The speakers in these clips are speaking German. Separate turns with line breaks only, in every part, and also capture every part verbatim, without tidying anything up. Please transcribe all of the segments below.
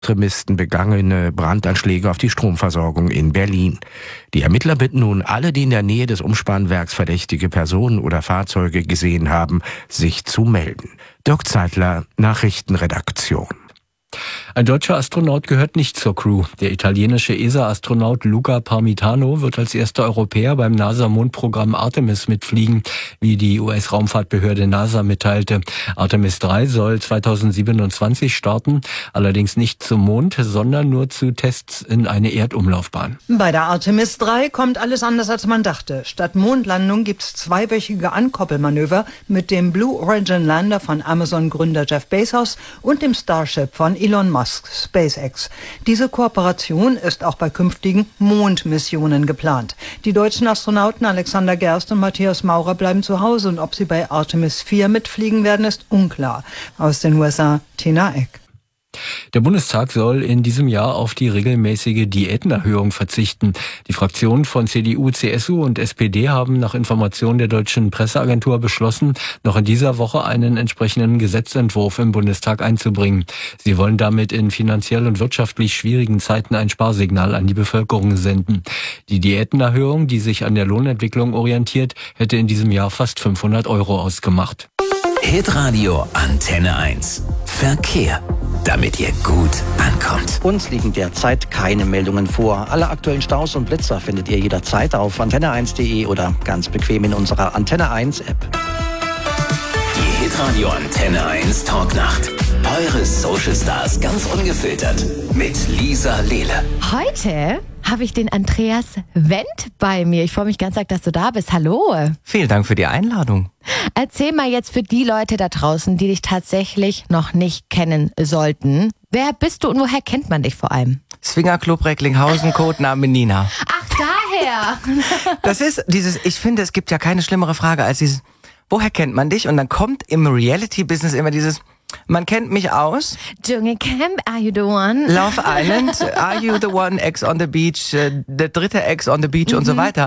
Extremisten begangene Brandanschläge auf die Stromversorgung in Berlin. Die Ermittler bitten nun alle, die in der Nähe des Umspannwerks verdächtige Personen oder Fahrzeuge gesehen haben, sich zu melden. Dirk Zeitler, Nachrichtenredaktion.
Ein deutscher Astronaut gehört nicht zur Crew. Der italienische E S A-Astronaut Luca Parmitano wird als erster Europäer beim NASA-Mondprogramm Artemis mitfliegen, wie die U S-Raumfahrtbehörde NASA mitteilte. Artemis drei soll zweitausendsiebenundzwanzig starten, allerdings nicht zum Mond, sondern nur zu Tests in eine Erdumlaufbahn.
Bei der Artemis drei kommt alles anders, als man dachte. Statt Mondlandung gibt's zweiwöchige Ankoppelmanöver mit dem Blue Origin Lander von Amazon-Gründer Jeff Bezos und dem Starship von Elon Musk, SpaceX. Diese Kooperation ist auch bei künftigen Mondmissionen geplant. Die deutschen Astronauten Alexander Gerst und Matthias Maurer bleiben zu Hause und ob sie bei Artemis vier mitfliegen werden, ist unklar. Aus den U S A, Tina Eck.
Der Bundestag soll in diesem Jahr auf die regelmäßige Diätenerhöhung verzichten. Die Fraktionen von C D U, C S U und S P D haben nach Informationen der deutschen Presseagentur beschlossen, noch in dieser Woche einen entsprechenden Gesetzentwurf im Bundestag einzubringen. Sie wollen damit in finanziell und wirtschaftlich schwierigen Zeiten ein Sparsignal an die Bevölkerung senden. Die Diätenerhöhung, die sich an der Lohnentwicklung orientiert, hätte in diesem Jahr fast fünfhundert Euro ausgemacht.
Hitradio Antenne eins. Verkehr. Damit ihr gut ankommt.
Uns liegen derzeit keine Meldungen vor. Alle aktuellen Staus und Blitzer findet ihr jederzeit auf antenne eins punkt de oder ganz bequem in unserer Antenne eins App.
Die Hitradio Antenne eins Talknacht. Eure Social Stars ganz ungefiltert mit Lisa Lehle.
Heute habe ich den Andreas Wendt bei mir. Ich freue mich ganz arg, dass du da bist. Hallo.
Vielen Dank für die Einladung.
Erzähl mal jetzt für die Leute da draußen, die dich tatsächlich noch nicht kennen sollten. Wer bist du und woher kennt man dich vor allem?
Swingerclub Recklinghausen, Codename Nina.
Ach, daher.
Das ist dieses, ich finde, es gibt ja keine schlimmere Frage als dieses, woher kennt man dich? Und dann kommt im Reality-Business immer dieses, man kennt mich aus.
Dschungelcamp, Are You The One?
Love Island, Are You The One, Ex on the Beach, äh, der dritte Ex on the Beach mhm. und so weiter.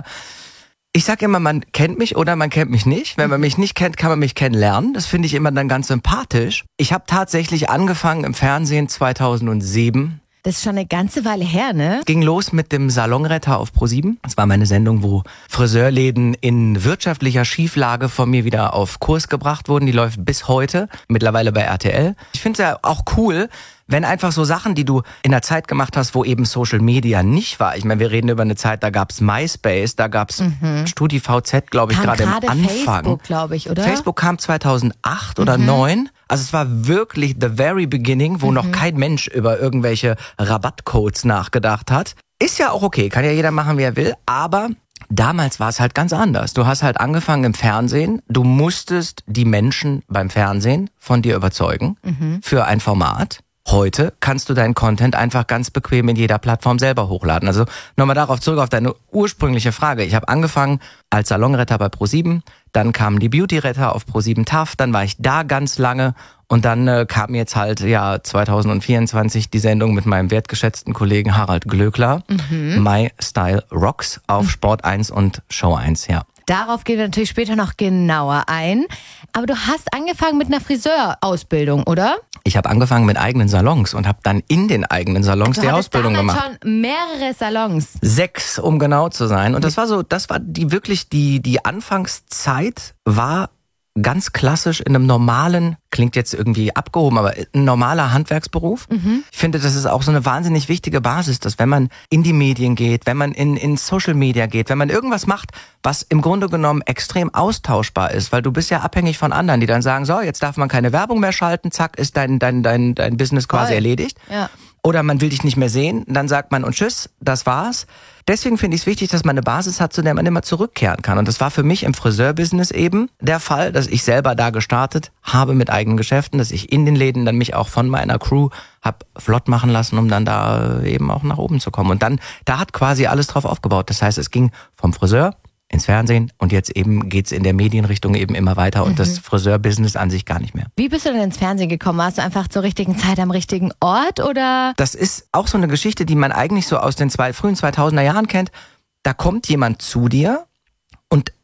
Ich sag immer, man kennt mich oder man kennt mich nicht. Wenn man mich nicht kennt, kann man mich kennenlernen. Das finde ich immer dann ganz sympathisch. Ich habe tatsächlich angefangen im Fernsehen zweitausendsieben.
Das ist schon eine ganze Weile her, ne?
Ging los mit dem Salonretter auf ProSieben. Das war meine Sendung, wo Friseurläden in wirtschaftlicher Schieflage von mir wieder auf Kurs gebracht wurden. Die läuft bis heute, mittlerweile bei R T L. Ich finde es ja auch cool, wenn einfach so Sachen, die du in der Zeit gemacht hast, wo eben Social Media nicht war. Ich meine, wir reden über eine Zeit, da gab's MySpace, da gab's mhm. StudiVZ, glaube ich, gerade im Anfang.
Facebook, glaube ich, oder?
Facebook kam zweitausendacht oder
mhm.
neun. Also es war wirklich the very beginning, wo mhm. noch kein Mensch über irgendwelche Rabattcodes nachgedacht hat. Ist ja auch okay, kann ja jeder machen, wie er will, aber damals war es halt ganz anders. Du hast halt angefangen im Fernsehen, du musstest die Menschen beim Fernsehen von dir überzeugen mhm. für ein Format. Heute kannst du deinen Content einfach ganz bequem in jeder Plattform selber hochladen. Also nochmal darauf zurück auf deine ursprüngliche Frage. Ich habe angefangen als Salonretter bei ProSieben, dann kamen die Beauty-Retter auf ProSieben T A F, dann war ich da ganz lange und dann äh, kam jetzt halt ja zweitausendvierundzwanzig die Sendung mit meinem wertgeschätzten Kollegen Harald Glöckler, mhm. My Style Rocks auf Sport eins und Show eins, ja.
Darauf gehen wir natürlich später noch genauer ein. Aber du hast angefangen mit einer Friseurausbildung, oder?
Ich habe angefangen mit eigenen Salons und habe dann in den eigenen Salons die Ausbildung gemacht.
Du hattest schon mehrere Salons.
Sechs, um genau zu sein. Und das war so, das war die wirklich die die Anfangszeit war ganz klassisch in einem normalen, klingt jetzt irgendwie abgehoben, aber ein normaler Handwerksberuf. Mhm. Ich finde, das ist auch so eine wahnsinnig wichtige Basis, dass wenn man in die Medien geht, wenn man in, in Social Media geht, wenn man irgendwas macht, was im Grunde genommen extrem austauschbar ist, weil du bist ja abhängig von anderen, die dann sagen, so, jetzt darf man keine Werbung mehr schalten, zack, ist dein, dein, dein, dein Business quasi Voll. erledigt.
Ja.
Oder man will dich nicht mehr sehen, dann sagt man und tschüss, das war's. Deswegen finde ich es wichtig, dass man eine Basis hat, zu der man immer zurückkehren kann. Und das war für mich im Friseurbusiness eben der Fall, dass ich selber da gestartet habe mit eigenen Geschäften, dass ich in den Läden dann mich auch von meiner Crew hab flott machen lassen, um dann da eben auch nach oben zu kommen. Und dann, da hat quasi alles drauf aufgebaut. Das heißt, es ging vom Friseur ins Fernsehen und jetzt eben geht's in der Medienrichtung eben immer weiter und mhm. das Friseurbusiness an sich gar nicht mehr.
Wie bist du denn ins Fernsehen gekommen? Warst du einfach zur richtigen Zeit am richtigen Ort oder?
Das ist auch so eine Geschichte, die man eigentlich so aus den zwei, frühen zweitausender Jahren kennt. Da kommt jemand zu dir und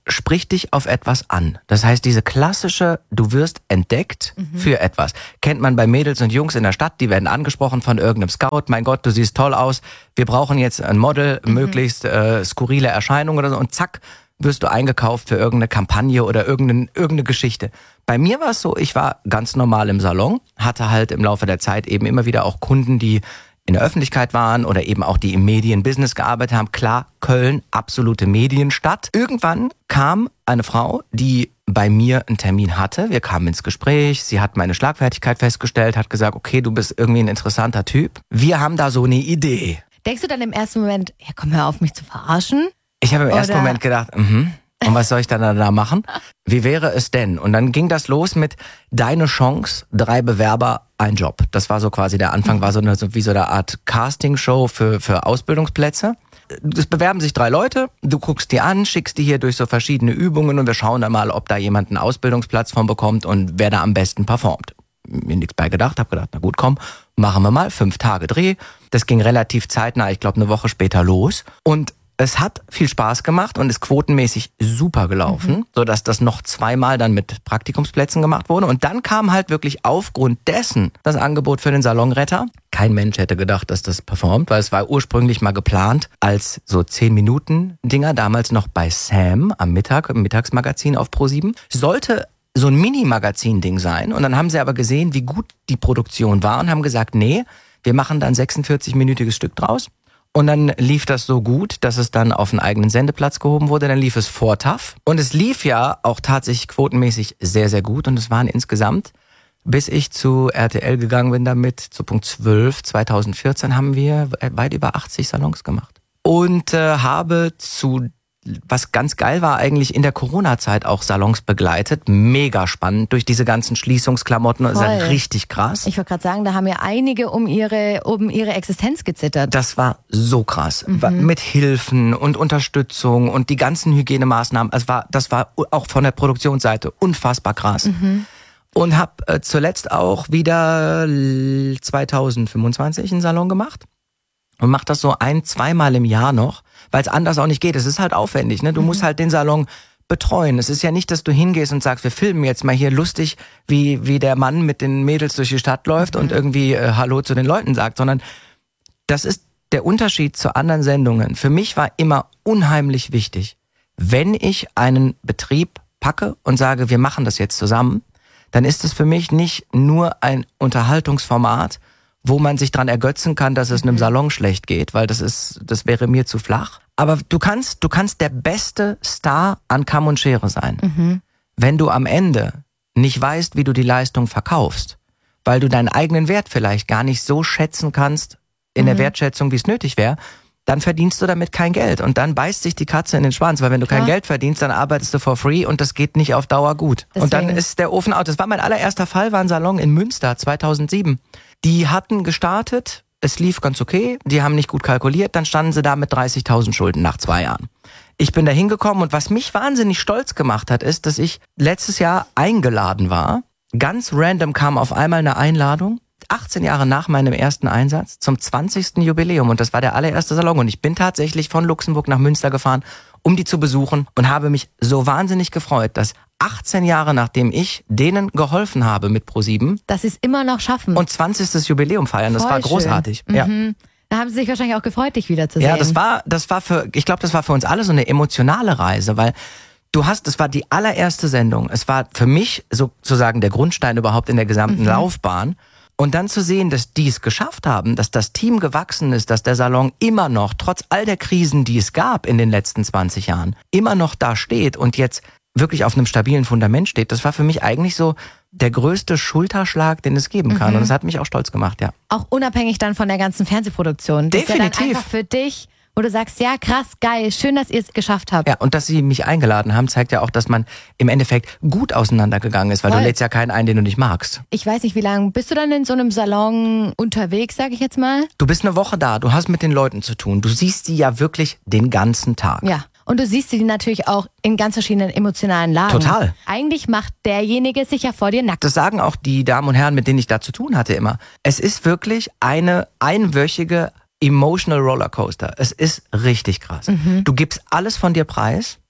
spricht dich auf etwas an. Das heißt, diese klassische, du wirst entdeckt mhm. für etwas. Kennt man bei Mädels und Jungs in der Stadt, die werden angesprochen von irgendeinem Scout. Mein Gott, du siehst toll aus. Wir brauchen jetzt ein Model, mhm. möglichst äh, skurrile Erscheinung oder so. Und zack, wirst du eingekauft für irgendeine Kampagne oder irgendeine, irgendeine Geschichte. Bei mir war es so, ich war ganz normal im Salon, hatte halt im Laufe der Zeit eben immer wieder auch Kunden, die in der Öffentlichkeit waren oder eben auch die im Medienbusiness gearbeitet haben. Klar, Köln, absolute Medienstadt. Irgendwann kam eine Frau, die bei mir einen Termin hatte. Wir kamen ins Gespräch, sie hat meine Schlagfertigkeit festgestellt, hat gesagt, okay, du bist irgendwie ein interessanter Typ. Wir haben da so eine Idee.
Denkst du dann im ersten Moment, ja komm, hör auf mich zu verarschen?
Ich habe im
Oder?
ersten Moment gedacht, mhm. Und was soll ich dann da machen? Wie wäre es denn? Und dann ging das los mit deine Chance, drei Bewerber, ein Job. Das war so quasi der Anfang, war so eine, so wie so eine Art Castingshow für, für Ausbildungsplätze. Es bewerben sich drei Leute, du guckst die an, schickst die hier durch so verschiedene Übungen und wir schauen dann mal, ob da jemand einen Ausbildungsplatz von bekommt und wer da am besten performt. Mir nichts bei gedacht, hab gedacht, na gut, komm, machen wir mal, fünf Tage Dreh. Das ging relativ zeitnah, ich glaube eine Woche später los und es hat viel Spaß gemacht und ist quotenmäßig super gelaufen, mhm. sodass das noch zweimal dann mit Praktikumsplätzen gemacht wurde. Und dann kam halt wirklich aufgrund dessen das Angebot für den Salonretter. Kein Mensch hätte gedacht, dass das performt, weil es war ursprünglich mal geplant als so zehn Minuten Dinger, damals noch bei Sam am Mittag, im Mittagsmagazin auf ProSieben. Sollte so ein Mini-Magazin-Ding sein. Und dann haben sie aber gesehen, wie gut die Produktion war und haben gesagt, nee, wir machen dann sechsundvierzig-minütiges Stück draus. Und dann lief das so gut, dass es dann auf einen eigenen Sendeplatz gehoben wurde. Dann lief es vor T A F. Und es lief ja auch tatsächlich quotenmäßig sehr, sehr gut. Und es waren insgesamt, bis ich zu R T L gegangen bin damit, zu Punkt zwölf, zweitausendvierzehn, haben wir weit über achtzig Salons gemacht. Und äh, habe zu, was ganz geil war, eigentlich in der Corona-Zeit auch Salons begleitet. Mega spannend durch diese ganzen Schließungsklamotten. Das ist ja richtig krass.
Ich wollte gerade sagen, da haben ja einige um ihre, um ihre Existenz gezittert.
Das war so krass.
Mhm.
Mit Hilfen und Unterstützung und die ganzen Hygienemaßnahmen. Es war, das war auch von der Produktionsseite unfassbar krass.
Mhm.
Und habe äh, zuletzt auch wieder zweitausendfünfundzwanzig einen Salon gemacht. Und mach das so ein-, zweimal im Jahr noch, weil es anders auch nicht geht. Es ist halt aufwendig, ne? Du mhm. musst halt den Salon betreuen. Es ist ja nicht, dass du hingehst und sagst, wir filmen jetzt mal hier lustig, wie wie der Mann mit den Mädels durch die Stadt läuft mhm. und irgendwie äh, Hallo zu den Leuten sagt, sondern das ist der Unterschied zu anderen Sendungen. Für mich war immer unheimlich wichtig, wenn ich einen Betrieb packe und sage, wir machen das jetzt zusammen, dann ist es für mich nicht nur ein Unterhaltungsformat, wo man sich dran ergötzen kann, dass es einem Salon schlecht geht, weil das ist, das wäre mir zu flach. Aber du kannst, du kannst der beste Star an Kamm und Schere sein.
Mhm.
Wenn du am Ende nicht weißt, wie du die Leistung verkaufst, weil du deinen eigenen Wert vielleicht gar nicht so schätzen kannst in mhm. der Wertschätzung, wie es nötig wäre, dann verdienst du damit kein Geld. Und dann beißt sich die Katze in den Schwanz, weil wenn du Klar. kein Geld verdienst, dann arbeitest du for free und das geht nicht auf Dauer gut. Deswegen. Und dann ist der Ofen out. Das war mein allererster Fall, war ein Salon in Münster zweitausendsieben. Die hatten gestartet, es lief ganz okay, die haben nicht gut kalkuliert, dann standen sie da mit dreißigtausend Schulden nach zwei Jahren. Ich bin da hingekommen und was mich wahnsinnig stolz gemacht hat, ist, dass ich letztes Jahr eingeladen war. Ganz random kam auf einmal eine Einladung, achtzehn Jahre nach meinem ersten Einsatz, zum zwanzigsten Jubiläum und das war der allererste Salon und ich bin tatsächlich von Luxemburg nach Münster gefahren, um die zu besuchen und habe mich so wahnsinnig gefreut, dass achtzehn Jahre nachdem ich denen geholfen habe mit ProSieben,
dass sie es immer noch schaffen
und zwanzigstes Jubiläum feiern, das
Voll
war großartig.
Schön.
Ja.
Mhm. Da haben sie sich wahrscheinlich auch gefreut, dich wiederzusehen.
Ja, das war, das war für, ich glaube, das war für uns alle so eine emotionale Reise, weil du hast, das war die allererste Sendung. Es war für mich sozusagen der Grundstein überhaupt in der gesamten mhm. Laufbahn. Und dann zu sehen, dass die es geschafft haben, dass das Team gewachsen ist, dass der Salon immer noch, trotz all der Krisen, die es gab in den letzten zwanzig Jahren, immer noch da steht und jetzt wirklich auf einem stabilen Fundament steht, das war für mich eigentlich so der größte Schulterschlag, den es geben kann. Mhm. Und das hat mich auch stolz gemacht, ja.
Auch unabhängig dann von der ganzen Fernsehproduktion. Das
Definitiv.
Ist ja dann einfach für dich, wo du sagst, ja krass, geil, schön, dass ihr es geschafft habt.
Ja, und dass sie mich eingeladen haben, zeigt ja auch, dass man im Endeffekt gut auseinandergegangen ist, weil Voll. Du lädst ja keinen ein, den du nicht magst.
Ich weiß nicht, wie lange bist du dann in so einem Salon unterwegs, sag ich jetzt mal?
Du bist eine Woche da, du hast mit den Leuten zu tun. Du siehst sie ja wirklich den ganzen Tag.
Ja. Und du siehst sie natürlich auch in ganz verschiedenen emotionalen Lagen.
Total.
Eigentlich macht derjenige sich ja vor dir nackt.
Das sagen auch die Damen und Herren, mit denen ich da zu tun hatte immer. Es ist wirklich eine einwöchige Emotional Rollercoaster. Es ist richtig krass.
Mhm.
Du gibst alles von dir preis.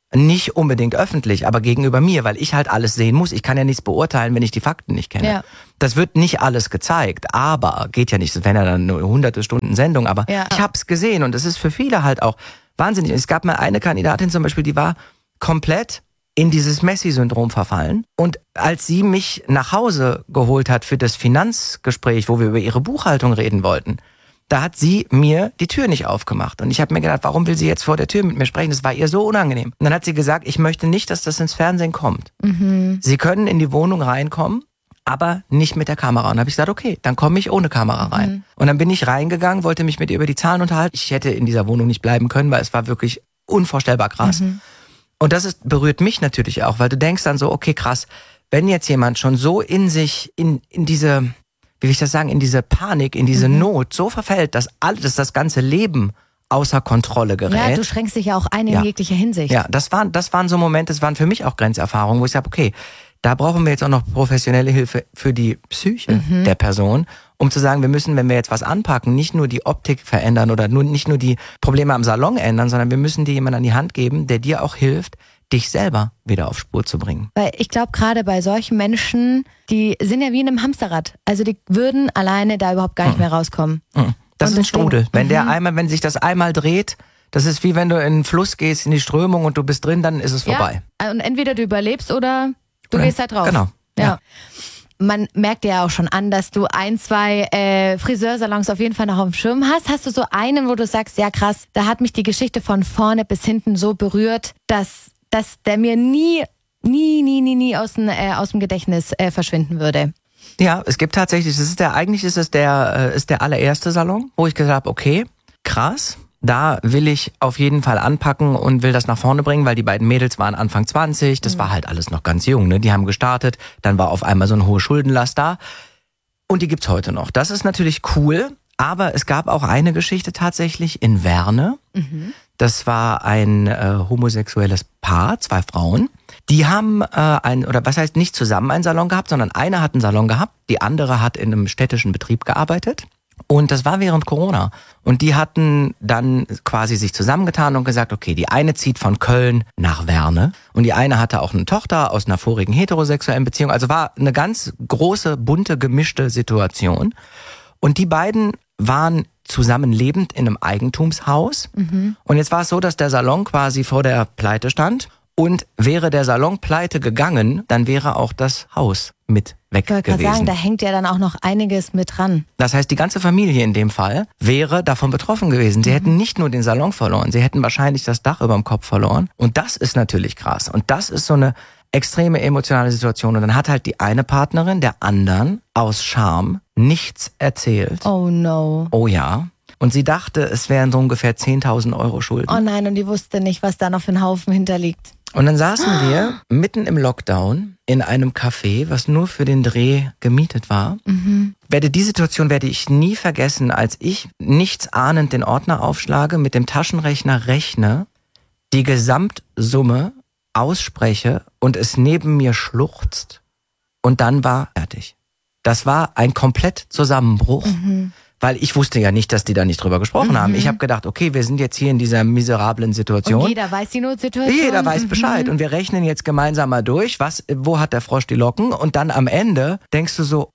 Nicht unbedingt öffentlich, aber gegenüber mir, weil ich halt alles sehen muss. Ich kann ja nichts beurteilen, wenn ich die Fakten nicht kenne.
Ja.
Das wird nicht alles gezeigt, aber geht ja nicht, das wären ja dann nur hunderte Stunden Sendung, aber
ja.
ich habe es gesehen und es ist für viele halt auch wahnsinnig. Es gab mal eine Kandidatin zum Beispiel, die war komplett in dieses Messi-Syndrom verfallen und als sie mich nach Hause geholt hat für das Finanzgespräch, wo wir über ihre Buchhaltung reden wollten, da hat sie mir die Tür nicht aufgemacht. Und ich habe mir gedacht, warum will sie jetzt vor der Tür mit mir sprechen? Das war ihr so unangenehm. Und dann hat sie gesagt, ich möchte nicht, dass das ins Fernsehen kommt. Mhm. Sie können in die Wohnung reinkommen, aber nicht mit der Kamera. Und dann habe ich gesagt, okay, dann komme ich ohne Kamera rein. Mhm. Und dann bin ich reingegangen, wollte mich mit ihr über die Zahlen unterhalten. Ich hätte in dieser Wohnung nicht bleiben können, weil es war wirklich unvorstellbar krass. Mhm. Und das ist, berührt mich natürlich auch, weil du denkst dann so, okay, krass, wenn jetzt jemand schon so in sich, in, in diese... wie will ich das sagen, in diese Panik, in diese mhm. Not so verfällt, dass alles, dass das ganze Leben außer Kontrolle gerät.
Ja, du schränkst dich ja auch ein in
ja.
jeglicher Hinsicht.
Ja, das waren, das waren so Momente, das waren für mich auch Grenzerfahrungen, wo ich sage, okay, da brauchen wir jetzt auch noch professionelle Hilfe für die Psyche mhm. der Person, um zu sagen, wir müssen, wenn wir jetzt was anpacken, nicht nur die Optik verändern oder nur, nicht nur die Probleme am Salon ändern, sondern wir müssen dir jemanden an die Hand geben, der dir auch hilft, dich selber wieder auf Spur zu bringen.
Weil ich glaube, gerade bei solchen Menschen, die sind ja wie in einem Hamsterrad. Also die würden alleine da überhaupt gar nicht mehr rauskommen.
Das ist ein Strudel. Wenn der einmal, wenn sich das einmal dreht, das ist wie wenn du in den Fluss gehst, in die Strömung und du bist drin, dann ist es vorbei.
Ja, und entweder du überlebst oder du oder, gehst halt drauf.
Genau.
Ja.
ja.
Man merkt ja auch schon an, dass du ein, zwei äh, Friseursalons auf jeden Fall noch auf dem Schirm hast. Hast du so einen, wo du sagst, ja krass, da hat mich die Geschichte von vorne bis hinten so berührt, dass dass der mir nie, nie, nie, nie, nie aus dem, äh, aus dem Gedächtnis äh, verschwinden würde.
Ja, es gibt tatsächlich, das ist der, eigentlich ist es der, äh, ist der allererste Salon, wo ich gesagt habe, okay, krass, da will ich auf jeden Fall anpacken und will das nach vorne bringen, weil die beiden Mädels waren Anfang zwanzig, das mhm. war halt alles noch ganz jung, ne? Die haben gestartet, dann war auf einmal so eine hohe Schuldenlast da und die gibt's heute noch. Das ist natürlich cool, aber es gab auch eine Geschichte tatsächlich in Werne. Mhm. Das war ein äh, homosexuelles Paar, zwei Frauen. Die haben äh, ein, oder was heißt nicht zusammen einen Salon gehabt, sondern eine hat einen Salon gehabt, die andere hat in einem städtischen Betrieb gearbeitet. Und das war während Corona. Und die hatten dann quasi sich zusammengetan und gesagt, okay, die eine zieht von Köln nach Werne. Und die eine hatte auch eine Tochter aus einer vorigen heterosexuellen Beziehung. Also war eine ganz große, bunte, gemischte Situation. Und die beiden waren zusammen lebend in einem Eigentumshaus. Mhm. Und jetzt war es so, dass der Salon quasi vor der Pleite stand. Und wäre der Salon pleite gegangen, dann wäre auch das Haus mit weg
ich wollte
gewesen.
Gerade sagen, da hängt ja dann auch noch einiges mit dran.
Das heißt, die ganze Familie in dem Fall wäre davon betroffen gewesen. Sie mhm. hätten nicht nur den Salon verloren, sie hätten wahrscheinlich das Dach über dem Kopf verloren. Und das ist natürlich krass. Und das ist so eine extreme emotionale Situation. Und dann hat halt die eine Partnerin der anderen aus Scham nichts erzählt.
Oh no.
Oh ja. Und sie dachte, es wären so ungefähr zehntausend Euro Schulden.
Oh nein, und die wusste nicht, was da noch für ein Haufen hinterliegt.
Und dann saßen wir mitten im Lockdown in einem Café, was nur für den Dreh gemietet war. Mhm. Werde die Situation werde ich nie vergessen, als ich nichts ahnend den Ordner aufschlage, mit dem Taschenrechner rechne, die Gesamtsumme ausspreche und es neben mir schluchzt und dann war fertig. Das war ein komplett Zusammenbruch, mhm. weil ich wusste ja nicht, dass die da nicht drüber gesprochen mhm. haben. Ich habe gedacht, okay, wir sind jetzt hier in dieser miserablen Situation.
Und jeder weiß die Notsituation.
Jeder weiß Bescheid mhm. und wir rechnen jetzt gemeinsam mal durch, was, wo hat der Frosch die Locken und dann am Ende denkst du so,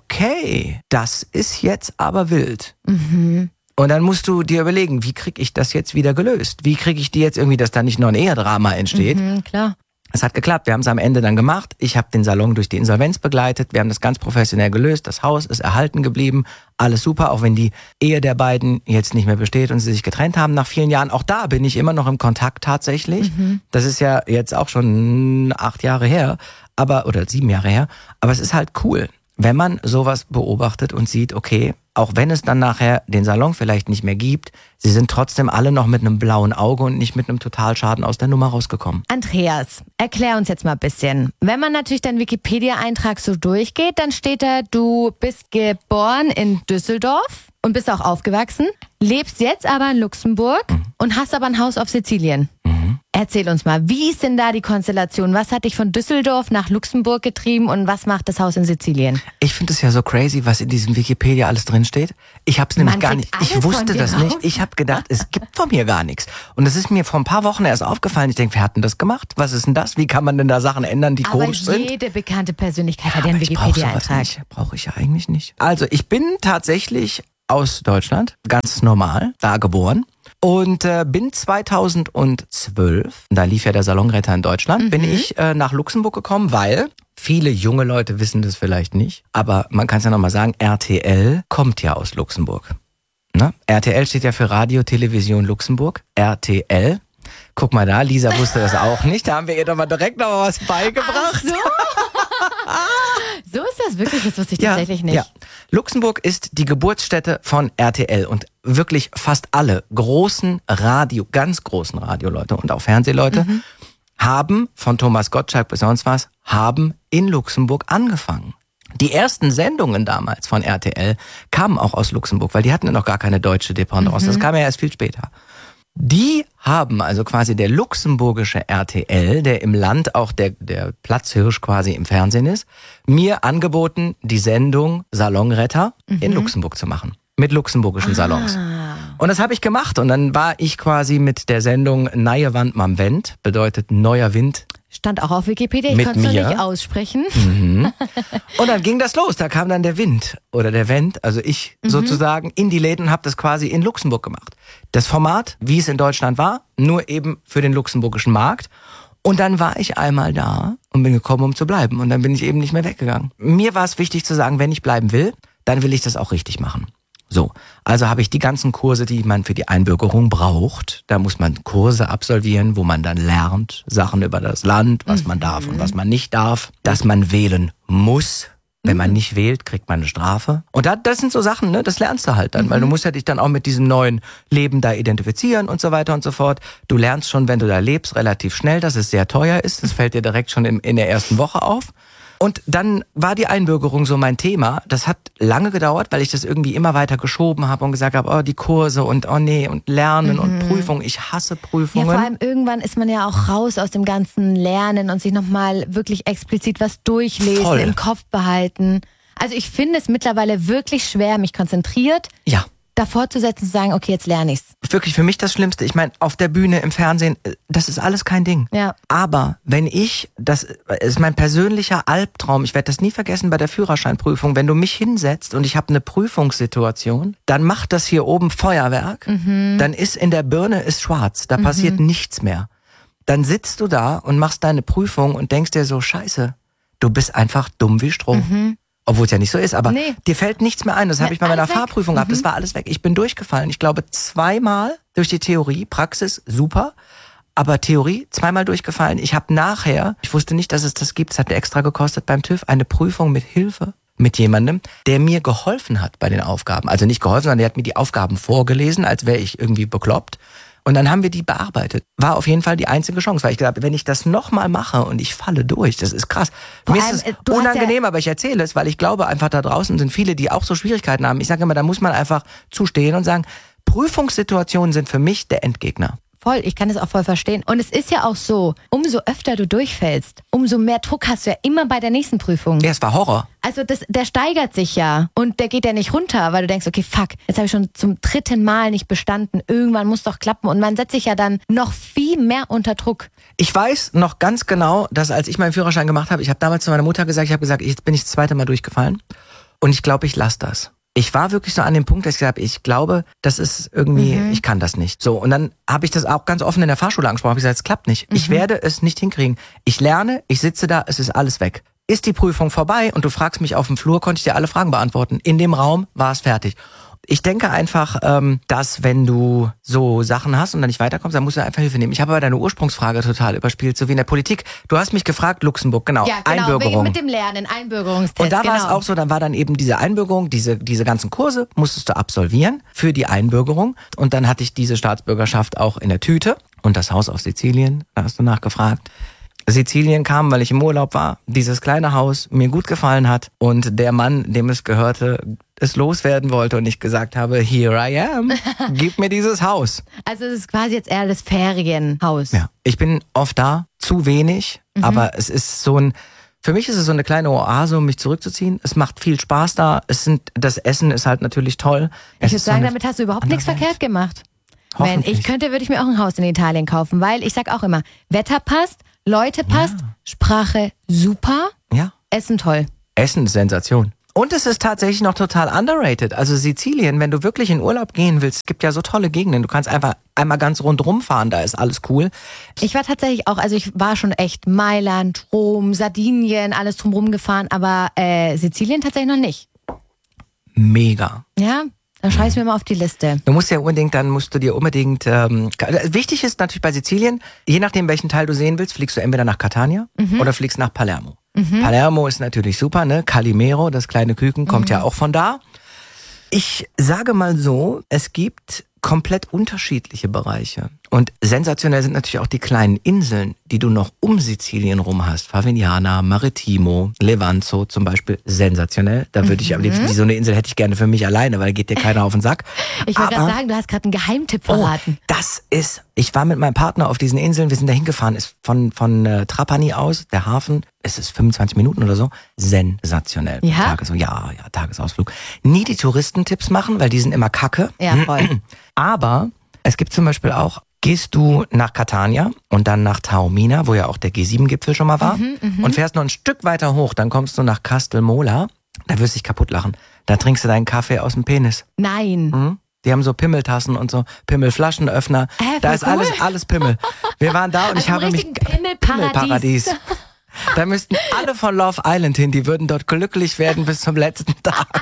okay, das ist jetzt aber wild. Mhm. Und dann musst du dir überlegen, wie kriege ich das jetzt wieder gelöst? Wie kriege ich die jetzt irgendwie, dass da nicht noch ein Ehedrama entsteht?
Mhm, klar.
Es hat geklappt, wir haben es am Ende dann gemacht. Ich habe den Salon durch die Insolvenz begleitet. Wir haben das ganz professionell gelöst. Das Haus ist erhalten geblieben. Alles super, auch wenn die Ehe der beiden jetzt nicht mehr besteht und sie sich getrennt haben nach vielen Jahren. Auch da bin ich immer noch im Kontakt tatsächlich. Mhm. Das ist ja jetzt auch schon acht Jahre her, aber oder sieben Jahre her. Aber es ist halt cool, wenn man sowas beobachtet und sieht, okay, auch wenn es dann nachher den Salon vielleicht nicht mehr gibt, sie sind trotzdem alle noch mit einem blauen Auge und nicht mit einem Totalschaden aus der Nummer rausgekommen.
Andreas, erklär uns jetzt mal ein bisschen. Wenn man natürlich deinen Wikipedia-Eintrag so durchgeht, dann steht da, du bist geboren in Düsseldorf und bist auch aufgewachsen, lebst jetzt aber in Luxemburg mhm. und hast aber ein Haus auf Sizilien. Mhm. Erzähl uns mal, wie ist denn da die Konstellation? Was hat dich von Düsseldorf nach Luxemburg getrieben und was macht das Haus in Sizilien?
Ich finde es ja so crazy, was in diesem Wikipedia alles drinsteht. Ich habe es nämlich
Man
gar
kriegt
nicht, ich
alles
wusste
von dir
das
raus.
nicht. Ich habe gedacht, es gibt von mir gar nichts. Und das ist mir vor ein paar Wochen erst aufgefallen. Ich denke, wer hat denn das gemacht? Was ist denn das? Wie kann man denn da Sachen ändern, die
Aber
komisch sind?
jede bekannte Persönlichkeit hat ja
Aber
einen
ich brauche sowas
Wikipedia-Eintrag.
nicht. Brauche ich ja eigentlich nicht. Also ich bin tatsächlich aus Deutschland, ganz normal, da geboren. Und äh, bin zweitausendzwölf, da lief ja der Salonretter in Deutschland, mhm. bin ich äh, nach Luxemburg gekommen, weil viele junge Leute wissen das vielleicht nicht, aber man kann es ja nochmal sagen, R T L kommt ja aus Luxemburg. Ne? R T L steht ja für Radio Television Luxemburg, R T L. Guck mal da, Lisa wusste das auch nicht, da haben wir ihr doch mal direkt noch was beigebracht.
Ach so. So ist das wirklich, das wusste ich
ja,
tatsächlich nicht.
Ja. Luxemburg ist die Geburtsstätte von R T L und wirklich fast alle großen Radio, ganz großen Radioleute und auch Fernsehleute mhm. haben, von Thomas Gottschalk bis sonst was, haben in Luxemburg angefangen. Die ersten Sendungen damals von R T L kamen auch aus Luxemburg, weil die hatten ja noch gar keine deutsche Dependance. Mhm. Das kam ja erst viel später. Die haben also quasi der luxemburgische R T L, der im Land auch der, der Platzhirsch quasi im Fernsehen ist, mir angeboten, die Sendung Salonretter mhm. in Luxemburg zu machen. Mit luxemburgischen ah. Salons. Und das habe ich gemacht. Und dann war ich quasi mit der Sendung Neue Wand mam Wind, bedeutet neuer Wind.
Stand auch auf Wikipedia, ich konnte es nicht aussprechen.
Mhm. Und dann ging das los, da kam dann der Wind oder der Wind, also ich mhm. sozusagen in die Läden, habe das quasi in Luxemburg gemacht. Das Format, wie es in Deutschland war, nur eben für den luxemburgischen Markt. Und dann war ich einmal da und bin gekommen, um zu bleiben. Und dann bin ich eben nicht mehr weggegangen. Mir war es wichtig zu sagen, wenn ich bleiben will, dann will ich das auch richtig machen. So, also habe ich die ganzen Kurse, die man für die Einbürgerung braucht. Da muss man Kurse absolvieren, wo man dann lernt, Sachen über das Land, was man darf und was man nicht darf. Dass man wählen muss. Wenn man nicht wählt, kriegt man eine Strafe. Und das, das sind so Sachen, ne? Das lernst du halt dann, weil du musst ja dich dann auch mit diesem neuen Leben da identifizieren und so weiter und so fort. Du lernst schon, wenn du da lebst, relativ schnell, dass es sehr teuer ist. Das fällt dir direkt schon in, in der ersten Woche auf. Und dann war die Einbürgerung so mein Thema. Das hat lange gedauert, weil ich das irgendwie immer weiter geschoben habe und gesagt habe, oh, die Kurse und oh nee, und Lernen mhm. und Prüfungen. Ich hasse Prüfungen.
Ja, vor allem irgendwann ist man ja auch raus aus dem ganzen Lernen und sich nochmal wirklich explizit was durchlesen, Voll. im Kopf behalten. Also ich finde es mittlerweile wirklich schwer, mich konzentriert
ja.
davor zu setzen, zu sagen, okay, jetzt lerne ich's.
Wirklich für mich das Schlimmste. Ich meine, auf der Bühne, im Fernsehen, das ist alles kein Ding.
Ja.
Aber wenn ich, das ist mein persönlicher Albtraum, ich werde das nie vergessen bei der Führerscheinprüfung, wenn du mich hinsetzt und ich habe eine Prüfungssituation, dann macht das hier oben Feuerwerk, mhm. dann ist in der Birne ist schwarz, da mhm. passiert nichts mehr. Dann sitzt du da und machst deine Prüfung und denkst dir so, scheiße, du bist einfach dumm wie Strom. Mhm. Obwohl es ja nicht so ist, aber nee. dir fällt nichts mehr ein. Das habe ich bei meiner weg. Fahrprüfung gehabt. Mhm. Das war alles weg. Ich bin durchgefallen. Ich glaube zweimal durch die Theorie. Praxis super, aber Theorie zweimal durchgefallen. Ich habe nachher, ich wusste nicht, dass es das gibt, es hat mir extra gekostet beim TÜV, eine Prüfung mit Hilfe mit jemandem, der mir geholfen hat bei den Aufgaben. Also nicht geholfen, sondern der hat mir die Aufgaben vorgelesen, als wäre ich irgendwie bekloppt. Und dann haben wir die bearbeitet. War auf jeden Fall die einzige Chance, weil ich gedacht habe, wenn ich das nochmal mache und ich falle durch, das ist krass. Vor Mir allem, ist es unangenehm, ja aber ich erzähle es, weil ich glaube einfach, da draußen sind viele, die auch so Schwierigkeiten haben. Ich sage immer, da muss man einfach zustehen und sagen, Prüfungssituationen sind für mich der Endgegner.
Voll, ich kann das auch voll verstehen. Und es ist ja auch so, umso öfter du durchfällst, umso mehr Druck hast du ja immer bei der nächsten Prüfung.
Ja, es war Horror.
Also das, der steigert sich ja und der geht ja nicht runter, weil du denkst, okay, fuck, jetzt habe ich schon zum dritten Mal nicht bestanden. Irgendwann muss doch klappen und man setzt sich ja dann noch viel mehr unter Druck.
Ich weiß noch ganz genau, dass als ich meinen Führerschein gemacht habe, ich habe damals zu meiner Mutter gesagt, ich habe gesagt, jetzt bin ich das zweite Mal durchgefallen und ich glaube, ich lasse das. Ich war wirklich so an dem Punkt, dass ich gesagt habe, ich glaube, das ist irgendwie, mhm. ich kann das nicht. So, und dann habe ich das auch ganz offen in der Fahrschule angesprochen. Habe gesagt, es klappt nicht. Mhm. Ich werde es nicht hinkriegen. Ich lerne, ich sitze da, es ist alles weg. Ist die Prüfung vorbei und du fragst mich auf dem Flur, konnte ich dir alle Fragen beantworten. In dem Raum war es fertig. Ich denke einfach, ähm, dass wenn du so Sachen hast und dann nicht weiterkommst, dann musst du einfach Hilfe nehmen. Ich habe aber deine Ursprungsfrage total überspielt, so wie in der Politik. Du hast mich gefragt, Luxemburg, genau,
ja, genau
Einbürgerung.
Mit dem Lernen, Einbürgerungstest.
Und da
genau.
war es auch so, dann war dann eben diese Einbürgerung, diese diese ganzen Kurse musstest du absolvieren für die Einbürgerung. Und dann hatte ich diese Staatsbürgerschaft auch in der Tüte. Und das Haus auf Sizilien, da hast du nachgefragt. Sizilien kam, weil ich im Urlaub war, dieses kleine Haus mir gut gefallen hat und der Mann, dem es gehörte, es loswerden wollte und ich gesagt habe, here I am, gib mir dieses Haus.
Also es ist quasi jetzt eher das Ferienhaus.
Ja, ich bin oft da, zu wenig, mhm. aber es ist so ein, für mich ist es so eine kleine Oase, um mich zurückzuziehen. Es macht viel Spaß da, es sind, das Essen ist halt natürlich toll.
Ich würde sagen, so damit hast du überhaupt nichts Welt. verkehrt gemacht. Wenn ich könnte, würde ich mir auch ein Haus in Italien kaufen, weil ich sag auch immer, Wetter passt, Leute passt, ja. Sprache super,
ja.
Essen toll.
Essen ist Sensation. Und es ist tatsächlich noch total underrated. Also Sizilien, wenn du wirklich in Urlaub gehen willst, gibt ja so tolle Gegenden. Du kannst einfach einmal ganz rundrum fahren, da ist alles cool.
Ich war tatsächlich auch, also ich war schon echt Mailand, Rom, Sardinien, alles drumherum gefahren, aber äh, Sizilien tatsächlich noch nicht.
Mega.
Ja, dann schreib's mir mal auf die Liste.
Du musst ja unbedingt, dann musst du dir unbedingt, ähm, wichtig ist natürlich bei Sizilien, je nachdem welchen Teil du sehen willst, fliegst du entweder nach Catania mhm. oder fliegst nach Palermo. Mhm. Palermo ist natürlich super, ne? Calimero, das kleine Küken, kommt mhm. ja auch von da. Ich sage mal so, es gibt komplett unterschiedliche Bereiche. Und sensationell sind natürlich auch die kleinen Inseln, die du noch um Sizilien rum hast. Favignana, Marittimo, Levanzo zum Beispiel, sensationell. Da würde ich am liebsten, so eine Insel hätte ich gerne für mich alleine, weil geht dir keiner auf den Sack.
Ich wollte gerade sagen, du hast gerade einen Geheimtipp verraten.
Oh, das ist, ich war mit meinem Partner auf diesen Inseln, wir sind da hingefahren, ist von, von äh, Trapani aus, der Hafen, es ist fünfundzwanzig Minuten oder so, sensationell.
Ja?
Tage, so, ja, ja, Tagesausflug. Nie die Touristentipps machen, weil die sind immer kacke.
Ja, voll.
Aber es gibt zum Beispiel auch, gehst du nach Catania und dann nach Taormina, wo ja auch der G sieben Gipfel schon mal war, mhm, und fährst noch ein Stück weiter hoch, dann kommst du nach Castelmola, da wirst du dich kaputt lachen. Da trinkst du deinen Kaffee aus dem Penis.
Nein.
Mhm. Die haben so Pimmeltassen und so Pimmelflaschenöffner.
Äh,
da ist
cool.
alles alles Pimmel. Wir waren da und
also
ich habe mich Pimmelparadies. Da müssten alle von Love Island hin, die würden dort glücklich werden bis zum letzten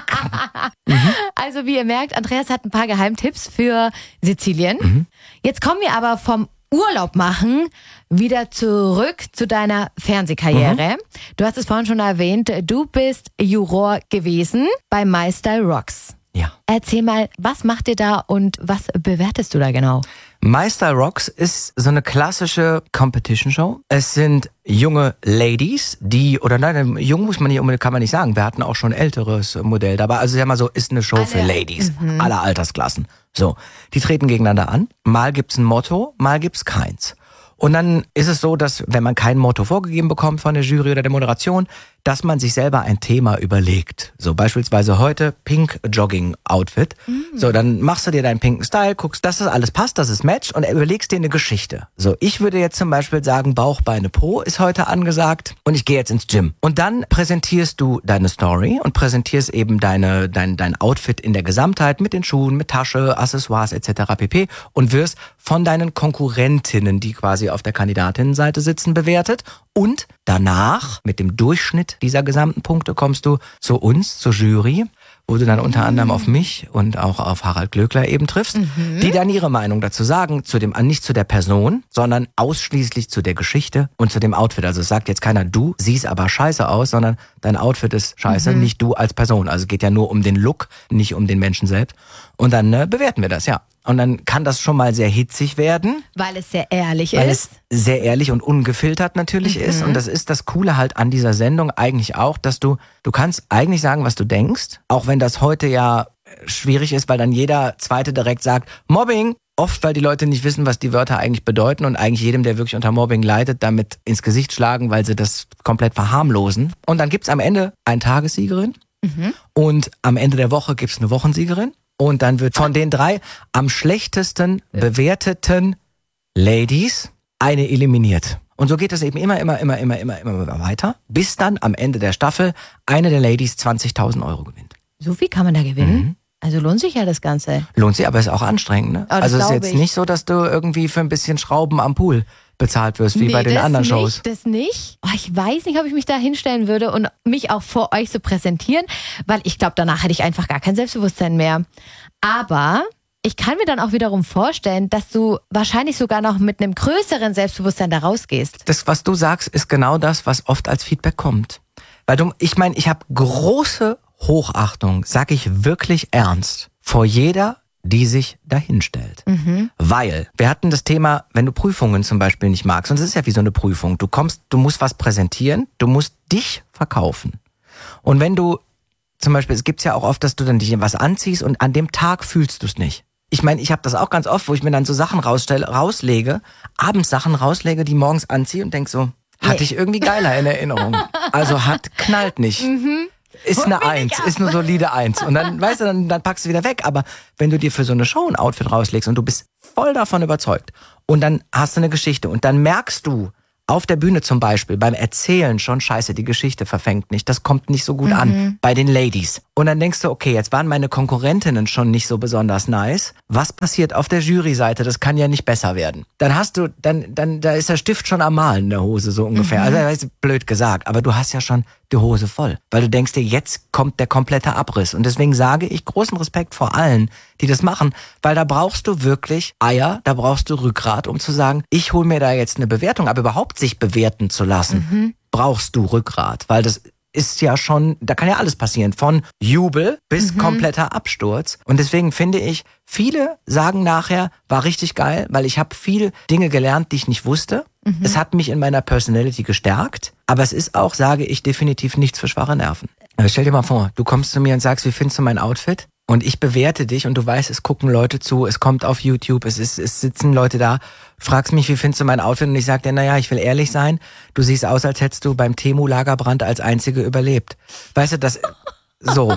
Tag.
Mhm. Also wie ihr merkt, Andreas hat ein paar Geheimtipps für Sizilien. Mhm. Jetzt kommen wir aber vom Urlaub machen wieder zurück zu deiner Fernsehkarriere. Mhm. Du hast es vorhin schon erwähnt, du bist Juror gewesen bei My Style Rocks.
Ja.
Erzähl mal, was macht ihr da und was bewertest du da genau?
My Style Rocks ist so eine klassische Competition-Show. Es sind junge Ladies, die, oder nein, jung muss man nicht unbedingt, kann man nicht sagen. Wir hatten auch schon ein älteres Modell dabei. Also sag mal so, ist eine Show Alle. für Ladies, mhm. aller Altersklassen. So, die treten gegeneinander an. Mal gibt's ein Motto, mal gibt's keins. Und dann ist es so, dass wenn man kein Motto vorgegeben bekommt von der Jury oder der Moderation, dass man sich selber ein Thema überlegt. So beispielsweise heute Pink Jogging Outfit. Mhm. So, dann machst du dir deinen pinken Style, guckst, dass das alles passt, dass es matcht und überlegst dir eine Geschichte. So, ich würde jetzt zum Beispiel sagen, Bauch, Beine, Po ist heute angesagt und ich gehe jetzt ins Gym. Und dann präsentierst du deine Story und präsentierst eben deine, dein, dein Outfit in der Gesamtheit mit den Schuhen, mit Tasche, Accessoires et cetera pp. Und wirst von deinen Konkurrentinnen, die quasi auf der Kandidatinnenseite sitzen, bewertet. Und danach, mit dem Durchschnitt dieser gesamten Punkte, kommst du zu uns, zur Jury, wo du dann unter anderem auf mich und auch auf Harald Glöckler eben triffst, mhm. die dann ihre Meinung dazu sagen, zu dem, nicht zu der Person, sondern ausschließlich zu der Geschichte und zu dem Outfit. Also es sagt jetzt keiner, du siehst aber scheiße aus, sondern dein Outfit ist scheiße, mhm. nicht du als Person. Also es geht ja nur um den Look, nicht um den Menschen selbst. Und dann äh, bewerten wir das, ja. Und dann kann das schon mal sehr hitzig werden.
Weil es sehr ehrlich
weil
ist.
Weil es sehr ehrlich und ungefiltert natürlich mhm. ist. Und das ist das Coole halt an dieser Sendung eigentlich auch, dass du, du kannst eigentlich sagen, was du denkst. Auch wenn das heute ja schwierig ist, weil dann jeder Zweite direkt sagt, Mobbing. Oft, weil die Leute nicht wissen, was die Wörter eigentlich bedeuten und eigentlich jedem, der wirklich unter Mobbing leidet, damit ins Gesicht schlagen, weil sie das komplett verharmlosen. Und dann gibt's am Ende eine Tagessiegerin. Mhm. Und am Ende der Woche gibt's eine Wochensiegerin. Und dann wird von den drei am schlechtesten bewerteten Ladies eine eliminiert. Und so geht es eben immer, immer, immer, immer, immer, immer weiter, bis dann am Ende der Staffel eine der Ladies zwanzigtausend Euro gewinnt.
So viel kann man da gewinnen? Mhm. Also lohnt sich ja das Ganze.
Lohnt sich, aber ist auch anstrengend, ne? Also es ist jetzt ich. nicht so, dass du irgendwie für ein bisschen Schrauben am Pool bezahlt wirst, wie nee, bei den anderen
nicht,
Shows.
Das nicht. Oh, ich weiß nicht, ob ich mich da hinstellen würde und mich auch vor euch so präsentieren, weil ich glaube, danach hätte ich einfach gar kein Selbstbewusstsein mehr. Aber ich kann mir dann auch wiederum vorstellen, dass du wahrscheinlich sogar noch mit einem größeren Selbstbewusstsein da rausgehst.
Das, was du sagst, ist genau das, was oft als Feedback kommt. Weil du, ich meine, ich habe große Hochachtung, sag ich wirklich ernst, vor jeder, die sich dahinstellt. Mhm. Weil, wir hatten das Thema, wenn du Prüfungen zum Beispiel nicht magst, und es ist ja wie so eine Prüfung, du kommst, du musst was präsentieren, du musst dich verkaufen. Und wenn du zum Beispiel, es gibt's ja auch oft, dass du dann dich was anziehst und an dem Tag fühlst du es nicht. Ich meine, ich habe das auch ganz oft, wo ich mir dann so Sachen rausstelle, rauslege, abends Sachen rauslege, die morgens anziehe und denk so, hatte nee. ich irgendwie geiler in Erinnerung. Also hat, knallt nicht. Mhm. Ist eine Eins, ist eine solide Eins. Und dann, weißt du, dann, dann packst du wieder weg. Aber wenn du dir für so eine Show ein Outfit rauslegst und du bist voll davon überzeugt und dann hast du eine Geschichte und dann merkst du auf der Bühne zum Beispiel beim Erzählen schon, scheiße, die Geschichte verfängt nicht, das kommt nicht so gut mhm. an bei den Ladies. Und dann denkst du, okay, jetzt waren meine Konkurrentinnen schon nicht so besonders nice. Was passiert auf der Juryseite? Das kann ja nicht besser werden. Dann hast du, dann, dann, da ist der Stift schon am Malen in der Hose so ungefähr. Mhm. Also das ist blöd gesagt, aber du hast ja schon die Hose voll, weil du denkst dir, jetzt kommt der komplette Abriss. Und deswegen sage ich großen Respekt vor allen, die das machen, weil da brauchst du wirklich Eier, da brauchst du Rückgrat, um zu sagen, ich hole mir da jetzt eine Bewertung, aber überhaupt sich bewerten zu lassen, mhm. brauchst du Rückgrat, weil das ist ja schon, da kann ja alles passieren, von Jubel bis mhm. kompletter Absturz. Und deswegen finde ich, viele sagen nachher, war richtig geil, weil ich habe viel Dinge gelernt, die ich nicht wusste. Mhm. Es hat mich in meiner Personality gestärkt, aber es ist auch, sage ich, definitiv nichts für schwache Nerven. Aber stell dir mal vor, du kommst zu mir und sagst, wie findest du mein Outfit? Und ich bewerte dich und du weißt, es gucken Leute zu, es kommt auf YouTube, es ist, es sitzen Leute da, fragst mich, wie findest du mein Outfit? Und ich sag dir, naja, ich will ehrlich sein, du siehst aus, als hättest du beim Temu-Lagerbrand als Einzige überlebt. Weißt du, das, so.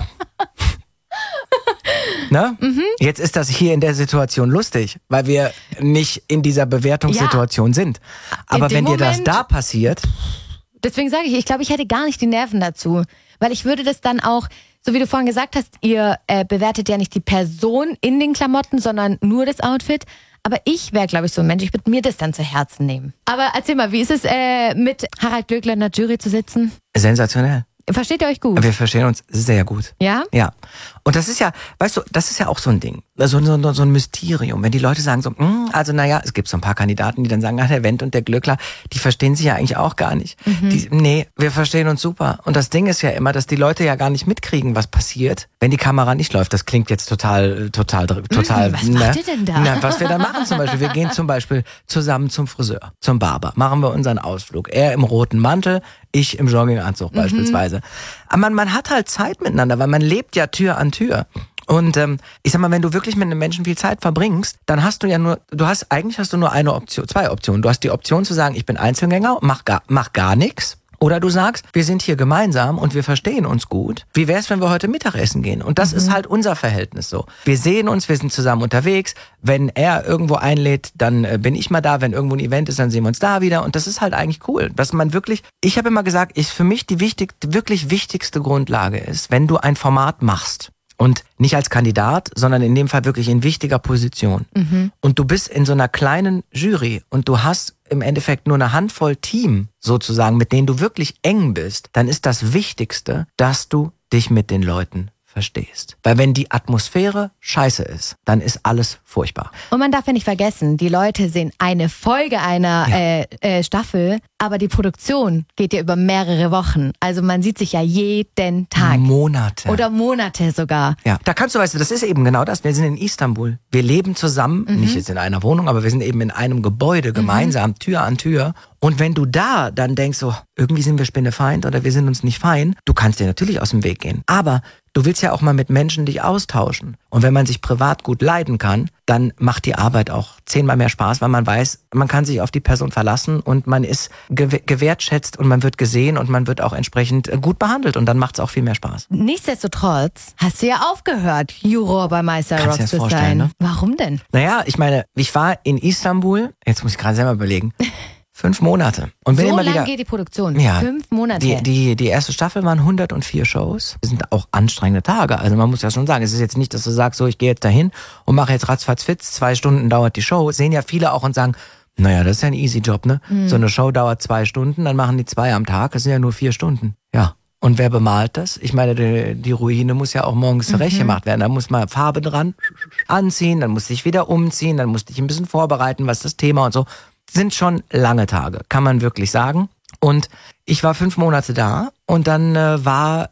Ne? Mhm. Jetzt ist das hier in der Situation lustig, weil wir nicht in dieser Bewertungssituation ja. sind. Aber wenn dir das da passiert...
Deswegen sage ich, ich glaube, ich hätte gar nicht die Nerven dazu. Weil ich würde das dann auch, so wie du vorhin gesagt hast, ihr äh, bewertet ja nicht die Person in den Klamotten, sondern nur das Outfit. Aber ich wäre, glaube ich, so ein Mensch, ich würde mir das dann zu Herzen nehmen. Aber erzähl mal, wie ist es, äh, mit Harald Glöckler in der Jury zu sitzen?
Sensationell.
Versteht ihr euch gut?
Wir verstehen uns sehr gut.
Ja?
Ja. Und das ist ja, weißt du, das ist ja auch so ein Ding. So, so, so ein Mysterium. Wenn die Leute sagen so, mh, also naja, es gibt so ein paar Kandidaten, die dann sagen, ach, der Wendt und der Glöckler, die verstehen sich ja eigentlich auch gar nicht. Mhm. Die, nee, wir verstehen uns super. Und das Ding ist ja immer, dass die Leute ja gar nicht mitkriegen, was passiert, wenn die Kamera nicht läuft. Das klingt jetzt total, total, total.
Mhm, was ne? macht ihr denn da?
Na, was wir da machen zum Beispiel. Wir gehen zum Beispiel zusammen zum Friseur, zum Barber. Machen wir unseren Ausflug. Er im roten Mantel, ich im Jogginganzug mhm. beispielsweise. Aber man, man hat halt Zeit miteinander, weil man lebt ja Tür an Tür. Und ähm, ich sag mal, wenn du wirklich mit einem Menschen viel Zeit verbringst, dann hast du ja nur, du hast, eigentlich hast du nur eine Option, zwei Optionen. Du hast die Option zu sagen, ich bin Einzelgänger, mach gar, mach gar nichts. Oder du sagst, wir sind hier gemeinsam und wir verstehen uns gut. Wie wär's, wenn wir heute Mittagessen gehen? Und das mhm. ist halt unser Verhältnis so. Wir sehen uns, wir sind zusammen unterwegs. Wenn er irgendwo einlädt, dann äh, bin ich mal da. Wenn irgendwo ein Event ist, dann sehen wir uns da wieder. Und das ist halt eigentlich cool. Dass man wirklich, ich habe immer gesagt, ist für mich die wichtig, wirklich wichtigste Grundlage ist, wenn du ein Format machst. Und nicht als Kandidat, sondern in dem Fall wirklich in wichtiger Position. Mhm. Und du bist in so einer kleinen Jury und du hast im Endeffekt nur eine Handvoll Team sozusagen, mit denen du wirklich eng bist, dann ist das Wichtigste, dass du dich mit den Leuten verstehst. Weil wenn die Atmosphäre scheiße ist, dann ist alles furchtbar.
Und man darf ja nicht vergessen, die Leute sehen eine Folge einer ja. äh, äh, Staffel, aber die Produktion geht ja über mehrere Wochen. Also man sieht sich ja jeden Tag.
Monate.
Oder Monate sogar.
Ja, da kannst du, weißt du, das ist eben genau das. Wir sind in Istanbul. Wir leben zusammen, mhm. nicht jetzt in einer Wohnung, aber wir sind eben in einem Gebäude gemeinsam, mhm. Tür an Tür. Und wenn du da dann denkst, so, irgendwie sind wir Spinnefeind oder wir sind uns nicht fein, du kannst dir natürlich aus dem Weg gehen. Aber du willst ja auch mal mit Menschen dich austauschen. Und wenn man sich privat gut leiden kann, dann macht die Arbeit auch zehnmal mehr Spaß, weil man weiß, man kann sich auf die Person verlassen und man ist gewertschätzt und man wird gesehen und man wird auch entsprechend gut behandelt und dann macht es auch viel mehr Spaß.
Nichtsdestotrotz hast du ja aufgehört, Juror bei Meister Rocks zu sein. Ne? Warum denn?
Naja, ich meine, ich war in Istanbul, jetzt muss ich gerade selber überlegen, Fünf Monate. Und bin
so
immer
lang
wieder,
geht die Produktion?
Ja,
Fünf Monate?
Die, die, die erste Staffel waren hundertvier Shows. Das sind auch anstrengende Tage. Also man muss ja schon sagen, es ist jetzt nicht, dass du sagst, so ich gehe jetzt dahin und mache jetzt ratzfatz fitz, zwei Stunden dauert die Show. Sehen ja viele auch und sagen, naja, das ist ja ein easy Job, ne? Mhm. So eine Show dauert zwei Stunden, dann machen die zwei am Tag, das sind ja nur vier Stunden. Ja. Und wer bemalt das? Ich meine, die, die Ruine muss ja auch morgens zurecht gemacht werden. Da muss man Farbe dran anziehen, dann muss ich wieder umziehen, dann musste ich ein bisschen vorbereiten, was ist das Thema und so. Sind schon lange Tage, kann man wirklich sagen. Und ich war fünf Monate da und dann äh, war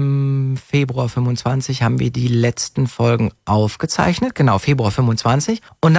im Februar fünfundzwanzig, haben wir die letzten Folgen aufgezeichnet. Genau, Februar fünfundzwanzig. Und dann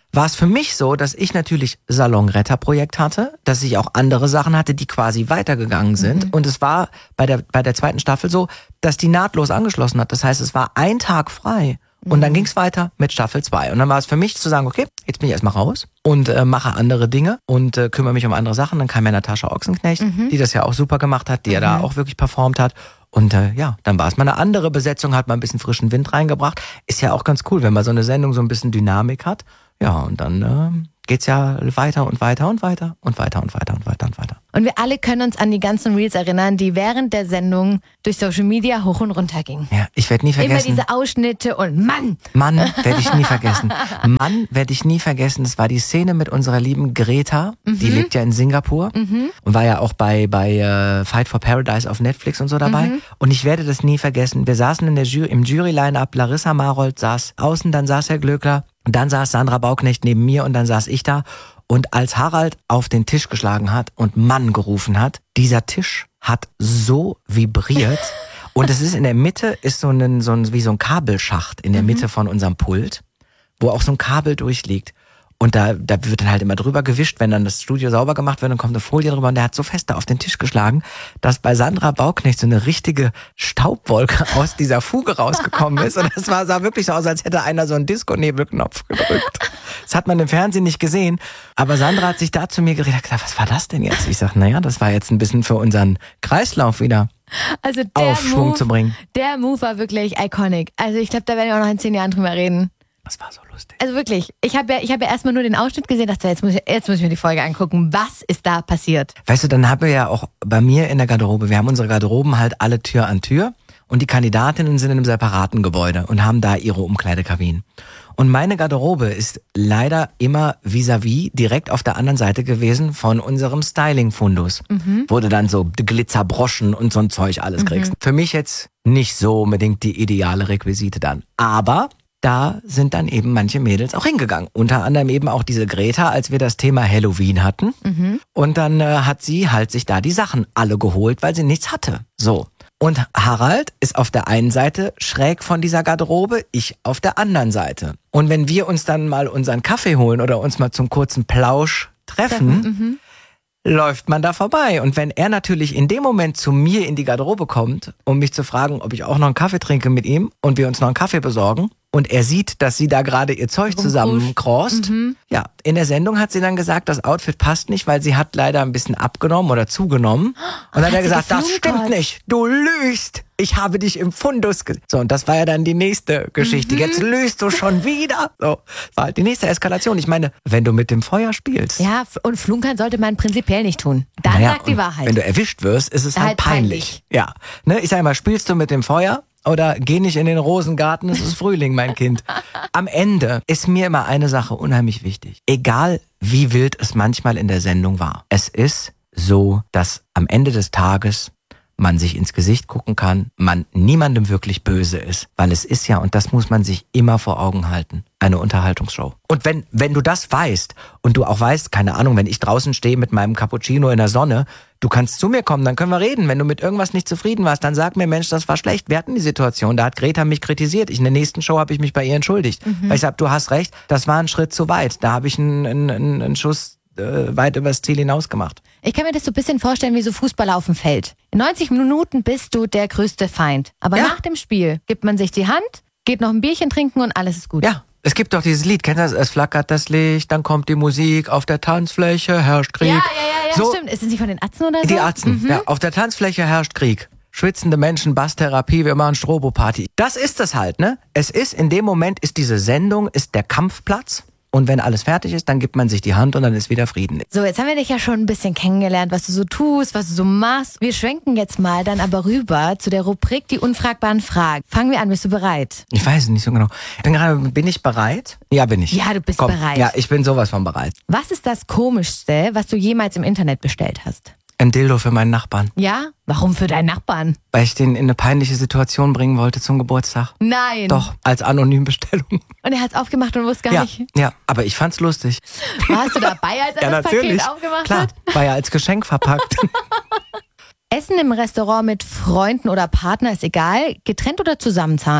war es für mich so, dass ich natürlich Salonretter-Projekt hatte, dass ich auch andere Sachen hatte, die quasi weitergegangen sind. Mhm. Und es war bei der, bei der zweiten Staffel so, dass die nahtlos angeschlossen hat. Das heißt, es war ein Tag frei. Und dann ging es weiter mit Staffel zwei. Und dann war es für mich zu sagen, okay, jetzt bin ich erstmal raus und äh, mache andere Dinge und äh, kümmere mich um andere Sachen. Dann kam ja Natascha Ochsenknecht, mhm. die das ja auch super gemacht hat, die mhm. ja da auch wirklich performt hat. Und äh, ja, dann war es mal eine andere Besetzung, hat mal ein bisschen frischen Wind reingebracht. Ist ja auch ganz cool, wenn man so eine Sendung so ein bisschen Dynamik hat. Ja, und dann äh, geht's ja weiter und weiter und weiter und weiter und weiter und weiter und weiter.
Und wir alle können uns an die ganzen Reels erinnern, die während der Sendung durch Social Media hoch und runter gingen.
Ja, ich werde nie vergessen.
Immer diese Ausschnitte und Mann!
Mann, werde ich nie vergessen. Mann, werde ich nie vergessen. Das war die Szene mit unserer lieben Greta. Mhm. Die lebt ja in Singapur mhm. und war ja auch bei, bei uh, Fight for Paradise auf Netflix und so dabei. Mhm. Und ich werde das nie vergessen. Wir saßen in der Jury, im Jury-Line-Up. Larissa Marold saß außen, dann saß Herr Glöckler. Und dann saß Sandra Bauknecht neben mir und dann saß ich da. Und als Harald auf den Tisch geschlagen hat und Mann gerufen hat, dieser Tisch hat so vibriert. Und es ist in der Mitte, ist so ein, so ein wie so ein Kabelschacht in der Mitte mhm. von unserem Pult, wo auch so ein Kabel durchliegt. Und da, da wird dann halt immer drüber gewischt, wenn dann das Studio sauber gemacht wird, dann kommt eine Folie drüber und der hat so fest da auf den Tisch geschlagen, dass bei Sandra Bauknecht so eine richtige Staubwolke aus dieser Fuge rausgekommen ist. Und das war, sah wirklich so aus, als hätte einer so einen Disco-Nebelknopf gedrückt. Das hat man im Fernsehen nicht gesehen. Aber Sandra hat sich da zu mir geredet, gesagt, was war das denn jetzt? Ich sag, naja, das war jetzt ein bisschen für unseren Kreislauf wieder.
Also der
Aufschwung
Move,
zu bringen.
Der Move war wirklich iconic. Also ich glaube, da werden wir auch noch in zehn Jahren drüber reden.
Das war so lustig.
Also wirklich, ich habe ja, ich hab ja erstmal nur den Ausschnitt gesehen, dachte, jetzt muss, ich, jetzt muss ich mir die Folge angucken. Was ist da passiert?
Weißt du, dann haben wir ja auch bei mir in der Garderobe, wir haben unsere Garderoben halt alle Tür an Tür und die Kandidatinnen sind in einem separaten Gebäude und haben da ihre Umkleidekabinen. Und meine Garderobe ist leider immer vis-à-vis direkt auf der anderen Seite gewesen von unserem Styling-Fundus. Mhm. Wo du dann so Glitzerbroschen und so ein Zeug alles kriegst. Mhm. Für mich jetzt nicht so unbedingt die ideale Requisite dann. Aber da sind dann eben manche Mädels auch hingegangen. Unter anderem eben auch diese Greta, als wir das Thema Halloween hatten. Mhm. Und dann äh, hat sie halt sich da die Sachen alle geholt, weil sie nichts hatte. So. Und Harald ist auf der einen Seite schräg von dieser Garderobe, ich auf der anderen Seite. Und wenn wir uns dann mal unseren Kaffee holen oder uns mal zum kurzen Plausch treffen, mhm. läuft man da vorbei. Und wenn er natürlich in dem Moment zu mir in die Garderobe kommt, um mich zu fragen, ob ich auch noch einen Kaffee trinke mit ihm und wir uns noch einen Kaffee besorgen, und er sieht, dass sie da gerade ihr Zeug zusammenkrost. Mhm. Ja, in der Sendung hat sie dann gesagt, das Outfit passt nicht, weil sie hat leider ein bisschen abgenommen oder zugenommen. Und dann hat er gesagt, das stimmt nicht, du lügst. Ich habe dich im Fundus gesehen. So, und das war ja dann die nächste Geschichte. Mhm. Jetzt lügst du schon wieder. So, war halt die nächste Eskalation. Ich meine, wenn du mit dem Feuer spielst.
Ja, und flunkern sollte man prinzipiell nicht tun. Dann naja, sagt die Wahrheit.
Wenn du erwischt wirst, ist es halt, halt peinlich. peinlich. Ja, ne, ich sag mal, spielst du mit dem Feuer? Oder geh nicht in den Rosengarten, es ist Frühling, mein Kind. Am Ende ist mir immer eine Sache unheimlich wichtig. Egal wie wild es manchmal in der Sendung war. Es ist so, dass am Ende des Tages man sich ins Gesicht gucken kann, man niemandem wirklich böse ist. Weil es ist ja, und das muss man sich immer vor Augen halten, eine Unterhaltungsshow. Und wenn, wenn du das weißt und du auch weißt, keine Ahnung, wenn ich draußen stehe mit meinem Cappuccino in der Sonne, du kannst zu mir kommen, dann können wir reden. Wenn du mit irgendwas nicht zufrieden warst, dann sag mir, Mensch, das war schlecht. Wir hatten die Situation, da hat Greta mich kritisiert. Ich, in der nächsten Show habe ich mich bei ihr entschuldigt. Mhm. Weil ich sag, du hast recht, das war ein Schritt zu weit. Da habe ich einen, einen, einen Schuss äh, weit übers Ziel hinaus gemacht.
Ich kann mir das so ein bisschen vorstellen wie so Fußballer auf dem Feld. In neunzig Minuten bist du der größte Feind. Aber ja. nach dem Spiel gibt man sich die Hand, geht noch ein Bierchen trinken und alles ist gut.
Ja. Es gibt doch dieses Lied, kennt ihr das? Es flackert das Licht, dann kommt die Musik, auf der Tanzfläche herrscht Krieg.
Ja, ja, ja, ja so, stimmt. Ist es nicht von den Atzen oder so?
Die Atzen, mhm. ja. Auf der Tanzfläche herrscht Krieg. Schwitzende Menschen, Basstherapie, wir machen Strobo-Party. Das ist es halt, ne? Es ist, in dem Moment ist diese Sendung, ist der Kampfplatz. Und wenn alles fertig ist, dann gibt man sich die Hand und dann ist wieder Frieden.
So, jetzt haben wir dich ja schon ein bisschen kennengelernt, was du so tust, was du so machst. Wir schwenken jetzt mal dann aber rüber zu der Rubrik Die unfragbaren Fragen. Fangen wir an, bist du bereit?
Ich weiß es nicht so genau. Ich bin gerade, bin ich bereit? Ja, bin ich.
Ja, du bist
Komm,
bereit.
Ja, ich bin sowas von bereit.
Was ist das Komischste, was du jemals im Internet bestellt hast?
Ein Dildo für meinen Nachbarn.
Ja? Warum für deinen Nachbarn?
Weil ich den in eine peinliche Situation bringen wollte zum Geburtstag.
Nein.
Doch, als Anonymbestellung.
Und er hat es aufgemacht und wusste gar
ja,
nicht?
Ja, aber ich fand's lustig.
Warst du dabei, als er
ja,
das
natürlich.
Paket aufgemacht
Klar,
hat?
War ja als Geschenk verpackt.
Essen im Restaurant mit Freunden oder Partner ist egal. Getrennt oder zusammenzahlen?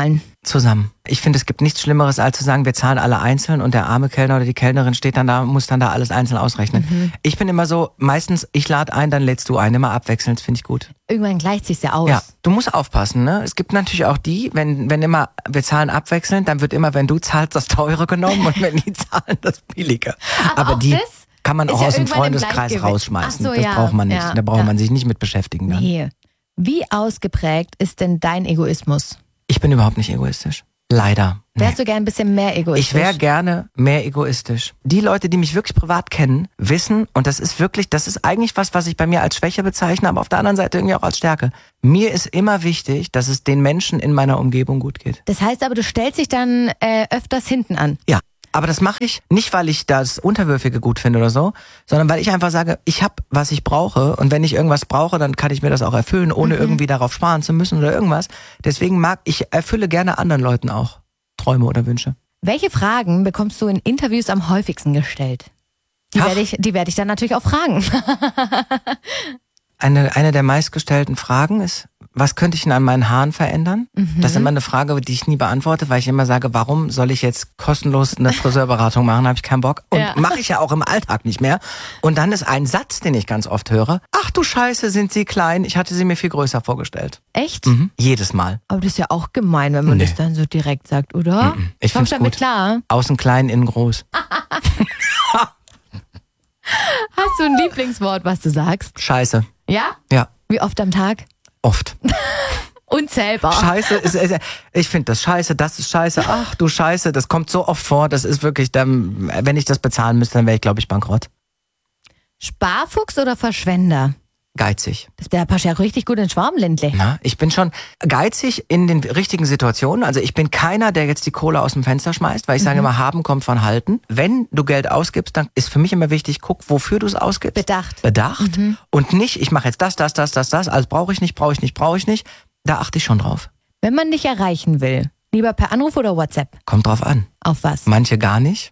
zusammen. Ich finde, es gibt nichts Schlimmeres, als zu sagen, wir zahlen alle einzeln und der arme Kellner oder die Kellnerin steht dann da, muss dann da alles einzeln ausrechnen. Mhm. Ich bin immer so, meistens, ich lade ein, dann lädst du ein, immer abwechselnd, finde ich gut.
Irgendwann gleicht sich's ja aus.
Ja, du musst aufpassen, ne? Es gibt natürlich auch die, wenn, wenn immer, wir zahlen abwechselnd, dann wird immer, wenn du zahlst, das Teure genommen und wenn die zahlen, das Billige.
Aber,
Aber die
das
kann man auch
ja
aus dem
irgendwann im
Freundeskreis
Gleichgewicht.
rausschmeißen.
Ach so,
das
ja,
braucht man nicht.
ja,
da braucht
ja.
man sich nicht mit beschäftigen. Dann.
Nee. Wie ausgeprägt ist denn dein Egoismus?
Ich bin überhaupt nicht egoistisch. Leider. Nee.
Wärst du gern ein bisschen mehr egoistisch?
Ich wäre gerne mehr egoistisch. Die Leute, die mich wirklich privat kennen, wissen, und das ist wirklich, das ist eigentlich was, was ich bei mir als Schwäche bezeichne, aber auf der anderen Seite irgendwie auch als Stärke. Mir ist immer wichtig, dass es den Menschen in meiner Umgebung gut geht.
Das heißt aber, du stellst dich dann äh, öfters hinten an.
Ja. Aber das mache ich nicht, weil ich das Unterwürfige gut finde oder so, sondern weil ich einfach sage, ich habe, was ich brauche und wenn ich irgendwas brauche, dann kann ich mir das auch erfüllen, ohne mhm. irgendwie darauf sparen zu müssen oder irgendwas. Deswegen mag ich, erfülle gerne anderen Leuten auch Träume oder Wünsche.
Welche Fragen bekommst du in Interviews am häufigsten gestellt? Die werde ich, die werde ich dann natürlich auch fragen.
Eine, eine der meistgestellten Fragen ist, was könnte ich denn an meinen Haaren verändern? Mhm. Das ist immer eine Frage, die ich nie beantworte, weil ich immer sage, warum soll ich jetzt kostenlos eine Friseurberatung machen? Habe ich keinen Bock. Und ja. mache ich ja auch im Alltag nicht mehr. Und dann ist ein Satz, den ich ganz oft höre. Ach du Scheiße, sind sie klein. Ich hatte sie mir viel größer vorgestellt.
Echt?
Mhm. Jedes Mal.
Aber das ist ja auch gemein, wenn man nee. das dann so direkt sagt, oder?
Mhm. Ich finde es gut.
Klar.
Außen klein, innen groß.
Hast du ein Lieblingswort, was du sagst?
Scheiße.
Ja?
Ja.
Wie oft am Tag?
Oft.
Unzählbar.
Scheiße, ist, ist, ich finde das scheiße, das ist scheiße, ach du Scheiße, das kommt so oft vor, das ist wirklich, dann, wenn ich das bezahlen müsste, dann wäre ich, glaube ich, bankrott.
Sparfuchs oder Verschwender?
Geizig.
Der passt ja richtig gut ins Schwarmländle.
Na, ich bin schon geizig in den richtigen Situationen. Also ich bin keiner, der jetzt die Kohle aus dem Fenster schmeißt, weil ich mhm. sage immer, haben kommt von halten. Wenn du Geld ausgibst, dann ist für mich immer wichtig, guck, wofür du es ausgibst.
Bedacht.
Bedacht.
Mhm.
Und nicht, ich mache jetzt das, das, das, das, das, alles brauche ich nicht, brauche ich nicht, brauche ich nicht. Da achte ich schon drauf.
Wenn man dich erreichen will, lieber per Anruf oder WhatsApp?
Kommt drauf an.
Auf was?
Manche gar nicht.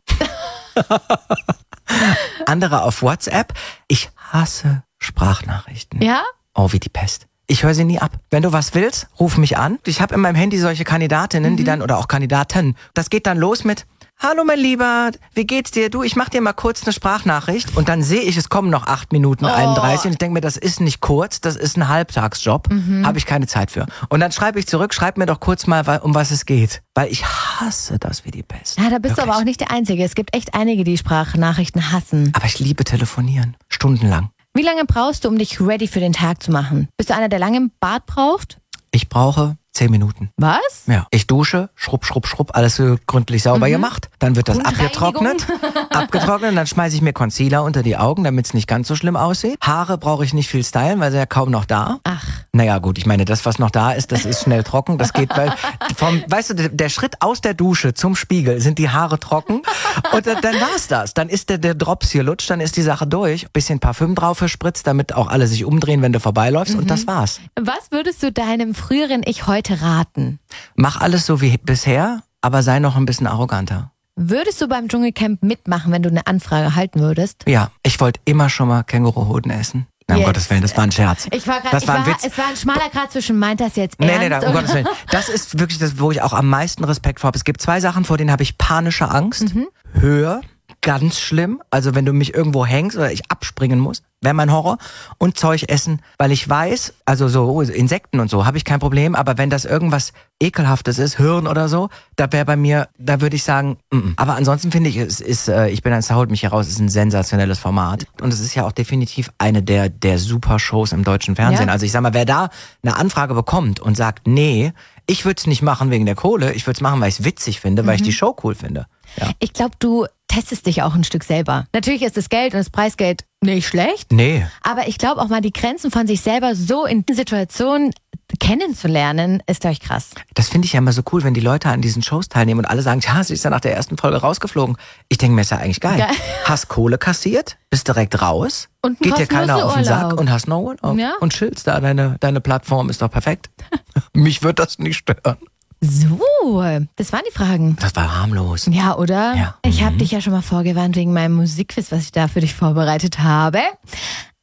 Andere auf WhatsApp. Ich hasse Sprachnachrichten.
Ja?
Oh, wie die Pest. Ich höre sie nie ab. Wenn du was willst, ruf mich an. Ich habe in meinem Handy solche Kandidatinnen, mhm. die dann, oder auch Kandidaten. Das geht dann los mit, hallo mein Lieber, wie geht's dir? Du, ich mach dir mal kurz eine Sprachnachricht. Und dann sehe ich, es kommen noch acht Minuten
oh.
einunddreißig. Und ich denke mir, das ist nicht kurz, das ist ein Halbtagsjob. Mhm. Habe ich keine Zeit für. Und dann schreibe ich zurück, schreib mir doch kurz mal, um was es geht. Weil ich hasse das wie die Pest.
Ja, da bist
Wirklich.
du aber auch nicht der Einzige. Es gibt echt einige, die Sprachnachrichten hassen.
Aber ich liebe telefonieren. Stundenlang.
Wie lange brauchst du, um dich ready für den Tag zu machen? Bist du einer, der lange im Bad braucht?
Ich brauche zehn Minuten.
Was?
Ja. Ich dusche, schrupp, schrupp, schrupp, alles so gründlich sauber mhm. gemacht. Dann wird das abgetrocknet. abgetrocknet und dann schmeiße ich mir Concealer unter die Augen, damit es nicht ganz so schlimm aussieht. Haare brauche ich nicht viel stylen, weil sie ja kaum noch da.
Ach.
Naja gut, ich meine, das, was noch da ist, das ist schnell trocken. Das geht, weil vom, weißt du, der, der Schritt aus der Dusche zum Spiegel sind die Haare trocken und dann, dann war's das. Dann ist der, der Drops hier lutscht, dann ist die Sache durch. Bisschen Parfüm drauf gespritzt, damit auch alle sich umdrehen, wenn du vorbeiläufst mhm. und das war's.
Was würdest du deinem früheren Ich heute raten?
Mach alles so wie bisher, aber sei noch ein bisschen arroganter.
Würdest du beim Dschungelcamp mitmachen, wenn du eine Anfrage halten würdest?
Ja, ich wollte immer schon mal Känguruhoden essen. Na, um Gottes Willen, das war ein Scherz.
Ich war grad,
das
ich
war ein
war,
Witz.
Es war ein schmaler Grad zwischen, meint das jetzt ernst?
Nee, nee, nee, um Gottes Willen. Das ist wirklich das, wo ich auch am meisten Respekt vor habe. Es gibt zwei Sachen, vor denen habe ich panische Angst. Mhm. Höhe, ganz schlimm. Also wenn du mich irgendwo hängst oder ich abspringen muss, wäre mein Horror. Und Zeug essen, weil ich weiß, also so Insekten und so habe ich kein Problem, aber wenn das irgendwas Ekelhaftes ist, Hirn oder so, da wäre bei mir, da würde ich sagen, mm. aber ansonsten finde ich, es ist, äh, ich bin ein, es holt mich hier raus, es ist ein sensationelles Format. Und es ist ja auch definitiv eine der, der super Shows im deutschen Fernsehen. Ja. Also ich sag mal, wer da eine Anfrage bekommt und sagt, nee, ich würde es nicht machen wegen der Kohle, ich würde es machen, weil ich es witzig finde, mhm. weil ich die Show cool finde. Ja.
Ich glaube, du testest dich auch ein Stück selber. Natürlich ist das Geld und das Preisgeld nicht schlecht.
Nee.
Aber ich glaube auch mal, die Grenzen von sich selber so in Situationen kennenzulernen, ist, glaube ich, krass.
Das finde ich ja immer so cool, wenn die Leute an diesen Shows teilnehmen und alle sagen, ja, sie ist ja nach der ersten Folge rausgeflogen. Ich denke mir, ist ja eigentlich geil. geil. Hast Kohle kassiert, bist direkt raus, und geht dir keiner auf den Sack und hast no Urlaub. Ja? Und chillst da, deine, deine Plattform ist doch perfekt. Mich wird das nicht stören.
So, das waren die Fragen.
Das war harmlos.
Ja, oder?
Ja.
Ich habe
mhm.
dich ja schon mal vorgewarnt wegen meinem Musikquiz, was ich da für dich vorbereitet habe.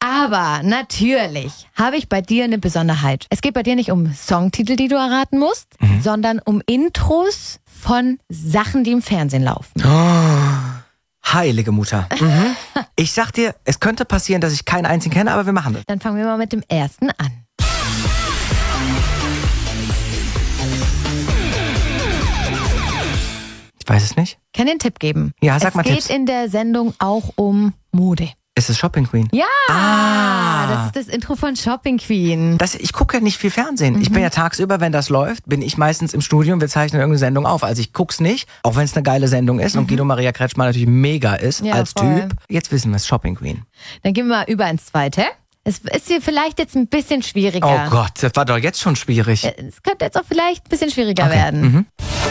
Aber natürlich habe ich bei dir eine Besonderheit. Es geht bei dir nicht um Songtitel, die du erraten musst, mhm. sondern um Intros von Sachen, die im Fernsehen laufen.
Oh, heilige Mutter. Mhm. Ich sag dir, es könnte passieren, dass ich keinen einzigen kenne, aber wir machen das.
Dann fangen wir mal mit dem ersten an.
Ich weiß es nicht.
Kann den Tipp geben?
Ja, sag
es
mal
Es geht
Tipps.
in der Sendung auch um Mode.
Ist es Shopping Queen?
Ja,
ah.
das ist das Intro von Shopping Queen.
Das, ich gucke ja nicht viel Fernsehen. Mhm. Ich bin ja tagsüber, wenn das läuft, bin ich meistens im Studio und wir zeichnen irgendeine Sendung auf. Also ich guck's nicht, auch wenn es eine geile Sendung ist mhm. und Guido Maria Kretschmann natürlich mega ist ja, als voll. Typ. Jetzt wissen wir es, Shopping Queen.
Dann gehen wir mal über ins Zweite. Es ist hier vielleicht jetzt ein bisschen schwieriger.
Oh Gott, das war doch jetzt schon schwierig.
Es könnte jetzt auch vielleicht ein bisschen schwieriger
okay.
werden.
Mhm.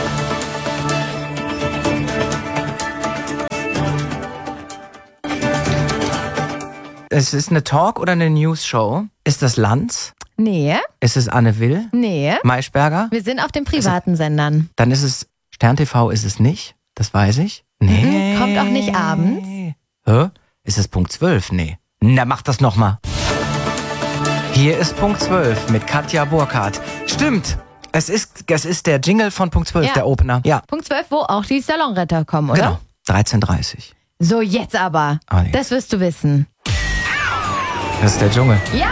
Es ist eine Talk- oder eine News-Show. Ist das Lanz?
Nee.
Ist es Anne Will?
Nee.
Maischberger?
Wir sind auf den privaten Sendern.
Dann ist es Stern T V, ist es nicht. Das weiß ich. Nee.
Mhm, kommt auch nicht abends.
Hä? Ist es Punkt zwölf? Nee. Na, mach das nochmal. Hier ist Punkt zwölf mit Katja Burkhardt. Stimmt. Es ist, es ist der Jingle von Punkt zwölf, ja. Der Opener. Ja.
Punkt zwölf, wo auch die Salonretter kommen, oder?
Genau. dreizehn Uhr dreißig.
So, jetzt aber.
Oh, nee.
Das wirst du wissen.
Das ist der Dschungel.
Ja!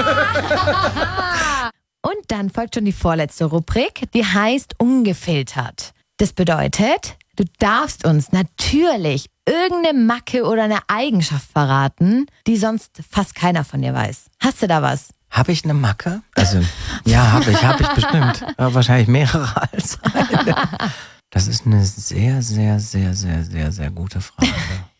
Und dann folgt schon die vorletzte Rubrik, die heißt Ungefiltert. Das bedeutet, du darfst uns natürlich irgendeine Macke oder eine Eigenschaft verraten, die sonst fast keiner von dir weiß. Hast du da was?
Habe ich eine Macke? Also, ja, habe ich, habe ich bestimmt. Aber wahrscheinlich mehrere als eine. Das ist eine sehr, sehr, sehr, sehr, sehr, sehr gute Frage.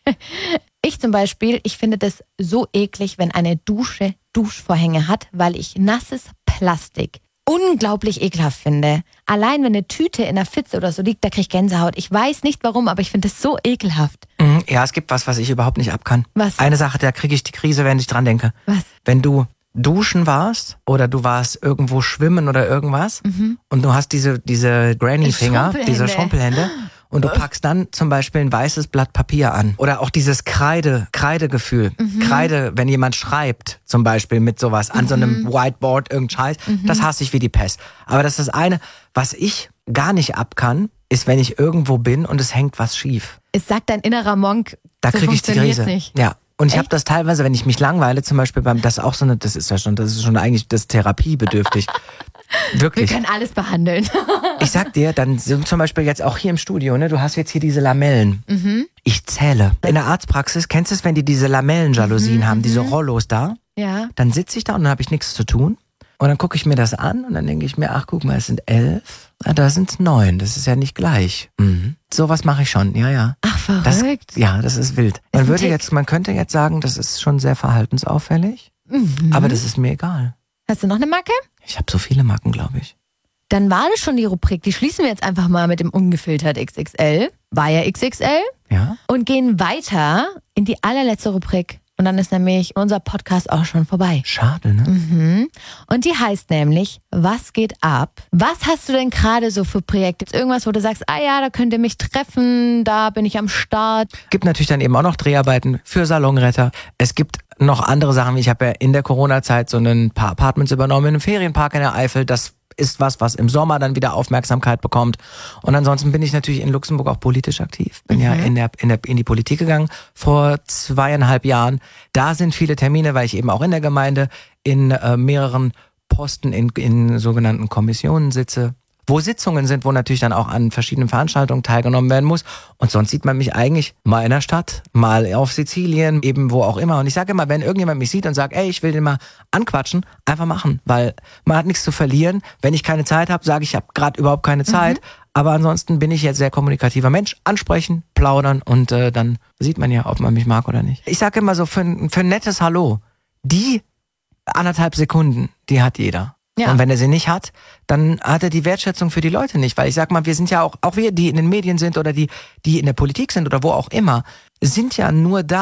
Ich zum Beispiel, ich finde das so eklig, wenn eine Dusche Duschvorhänge hat, weil ich nasses Plastik unglaublich ekelhaft finde. Allein wenn eine Tüte in der Pfütze oder so liegt, da kriege ich Gänsehaut. Ich weiß nicht warum, aber ich finde das so ekelhaft.
Ja, es gibt was, was ich überhaupt nicht ab kann.
Was?
Eine Sache, da kriege ich die Krise, wenn ich dran denke.
Was?
Wenn du duschen warst oder du warst irgendwo schwimmen oder irgendwas mhm. und du hast diese, diese Granny-Finger, diese Schrumpelhände und du packst dann zum Beispiel ein weißes Blatt Papier an. Oder auch dieses Kreide, Kreidegefühl. Mhm. Kreide, wenn jemand schreibt, zum Beispiel mit sowas, an mhm. so einem Whiteboard, irgendein Scheiß, mhm. das hasse ich wie die Pest. Aber das ist das eine, was ich gar nicht ab kann, ist, wenn ich irgendwo bin und es hängt was schief.
Es sagt dein innerer Monk,
da
so
kriege ich die Krise.
Nicht.
Ja. Und ich habe das teilweise, wenn ich mich langweile, zum Beispiel beim, das ist auch so eine, das ist ja schon, das ist schon eigentlich das therapiebedürftig. Wirklich.
Wir können alles behandeln.
Ich sag dir, dann sind zum Beispiel jetzt auch hier im Studio, ne, du hast jetzt hier diese Lamellen. Mhm. Ich zähle. In der Arztpraxis, kennst du es, wenn die diese Lamellenjalousien mhm, haben, diese Rollos da?
Ja.
Dann sitze ich da und dann habe ich nichts zu tun. Und dann gucke ich mir das an und dann denke ich mir, ach guck mal, es sind elf. Ah, da sind es neun, das ist ja nicht gleich. Mhm. Sowas mache ich schon, ja, ja.
Ach, verrückt.
Das, ja, das ist wild. Man ist würde jetzt, man könnte jetzt sagen, das ist schon sehr verhaltensauffällig, mhm. aber das ist mir egal.
Hast du noch eine Macke?
Ich habe so viele Macken, glaube ich.
Dann war das schon die Rubrik. Die schließen wir jetzt einfach mal mit dem ungefiltert X X L. War ja X X L.
Ja.
Und gehen weiter in die allerletzte Rubrik. Und dann ist nämlich unser Podcast auch schon vorbei.
Schade, ne?
Mhm. Und die heißt nämlich, was geht ab? Was hast du denn gerade so für Projekte? Gibt's irgendwas, wo du sagst, ah ja, da könnt ihr mich treffen, da bin ich am Start?
Gibt natürlich dann eben auch noch Dreharbeiten für Salonretter. Es gibt noch andere Sachen. Ich habe ja in der Corona-Zeit so ein paar Apartments übernommen in einem Ferienpark in der Eifel. Das ist was, was im Sommer dann wieder Aufmerksamkeit bekommt. Und ansonsten bin ich natürlich in Luxemburg auch politisch aktiv. Bin mhm. ja in der, in der, in die Politik gegangen vor zweieinhalb Jahren. Da sind viele Termine, weil ich eben auch in der Gemeinde in äh, mehreren Posten in, in sogenannten Kommissionen sitze, wo Sitzungen sind, wo natürlich dann auch an verschiedenen Veranstaltungen teilgenommen werden muss. Und sonst sieht man mich eigentlich mal in der Stadt, mal auf Sizilien, eben wo auch immer. Und ich sage immer, wenn irgendjemand mich sieht und sagt, ey, ich will den mal anquatschen, einfach machen, weil man hat nichts zu verlieren. Wenn ich keine Zeit habe, sage ich, ich habe gerade überhaupt keine Zeit. Mhm. Aber ansonsten bin ich jetzt sehr kommunikativer Mensch. Ansprechen, plaudern und äh, dann sieht man ja, ob man mich mag oder nicht. Ich sage immer so, für, für ein nettes Hallo, die anderthalb Sekunden, die hat jeder. Ja. Und wenn er sie nicht hat, dann hat er die Wertschätzung für die Leute nicht. Weil ich sag mal, wir sind ja auch, auch wir, die in den Medien sind oder die, die in der Politik sind oder wo auch immer, sind ja nur da,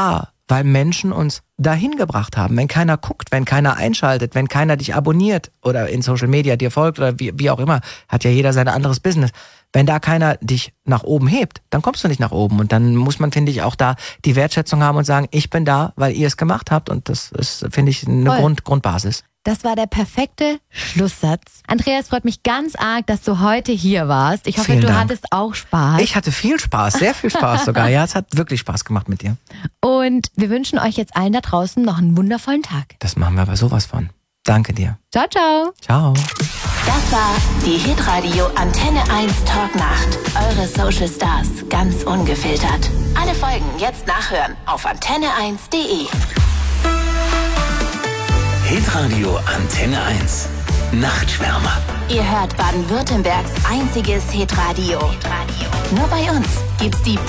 weil Menschen uns dahin gebracht haben. Wenn keiner guckt, wenn keiner einschaltet, wenn keiner dich abonniert oder in Social Media dir folgt oder wie, wie auch immer, hat ja jeder sein anderes Business. Wenn da keiner dich nach oben hebt, dann kommst du nicht nach oben. Und dann muss man, finde ich, auch da die Wertschätzung haben und sagen, ich bin da, weil ihr es gemacht habt. Und das ist, finde ich, eine Grund, Grundbasis.
Das war der perfekte Schlusssatz. Andreas, freut mich ganz arg, dass du heute hier warst. Ich hoffe,
Vielen
du
Dank.
hattest auch Spaß.
Ich hatte viel Spaß, sehr viel Spaß sogar. Ja, es hat wirklich Spaß gemacht mit dir.
Und wir wünschen euch jetzt allen da draußen noch einen wundervollen Tag.
Das machen wir aber sowas von. Danke dir.
Ciao, ciao.
Ciao.
Das war die Hitradio Antenne eins Talknacht. Eure Social Stars, ganz ungefiltert. Alle Folgen jetzt nachhören auf antenne eins punkt de.
Hitradio Antenne eins. Nachtschwärmer.
Ihr hört Baden-Württembergs einziges Hitradio. Nur bei uns gibt's die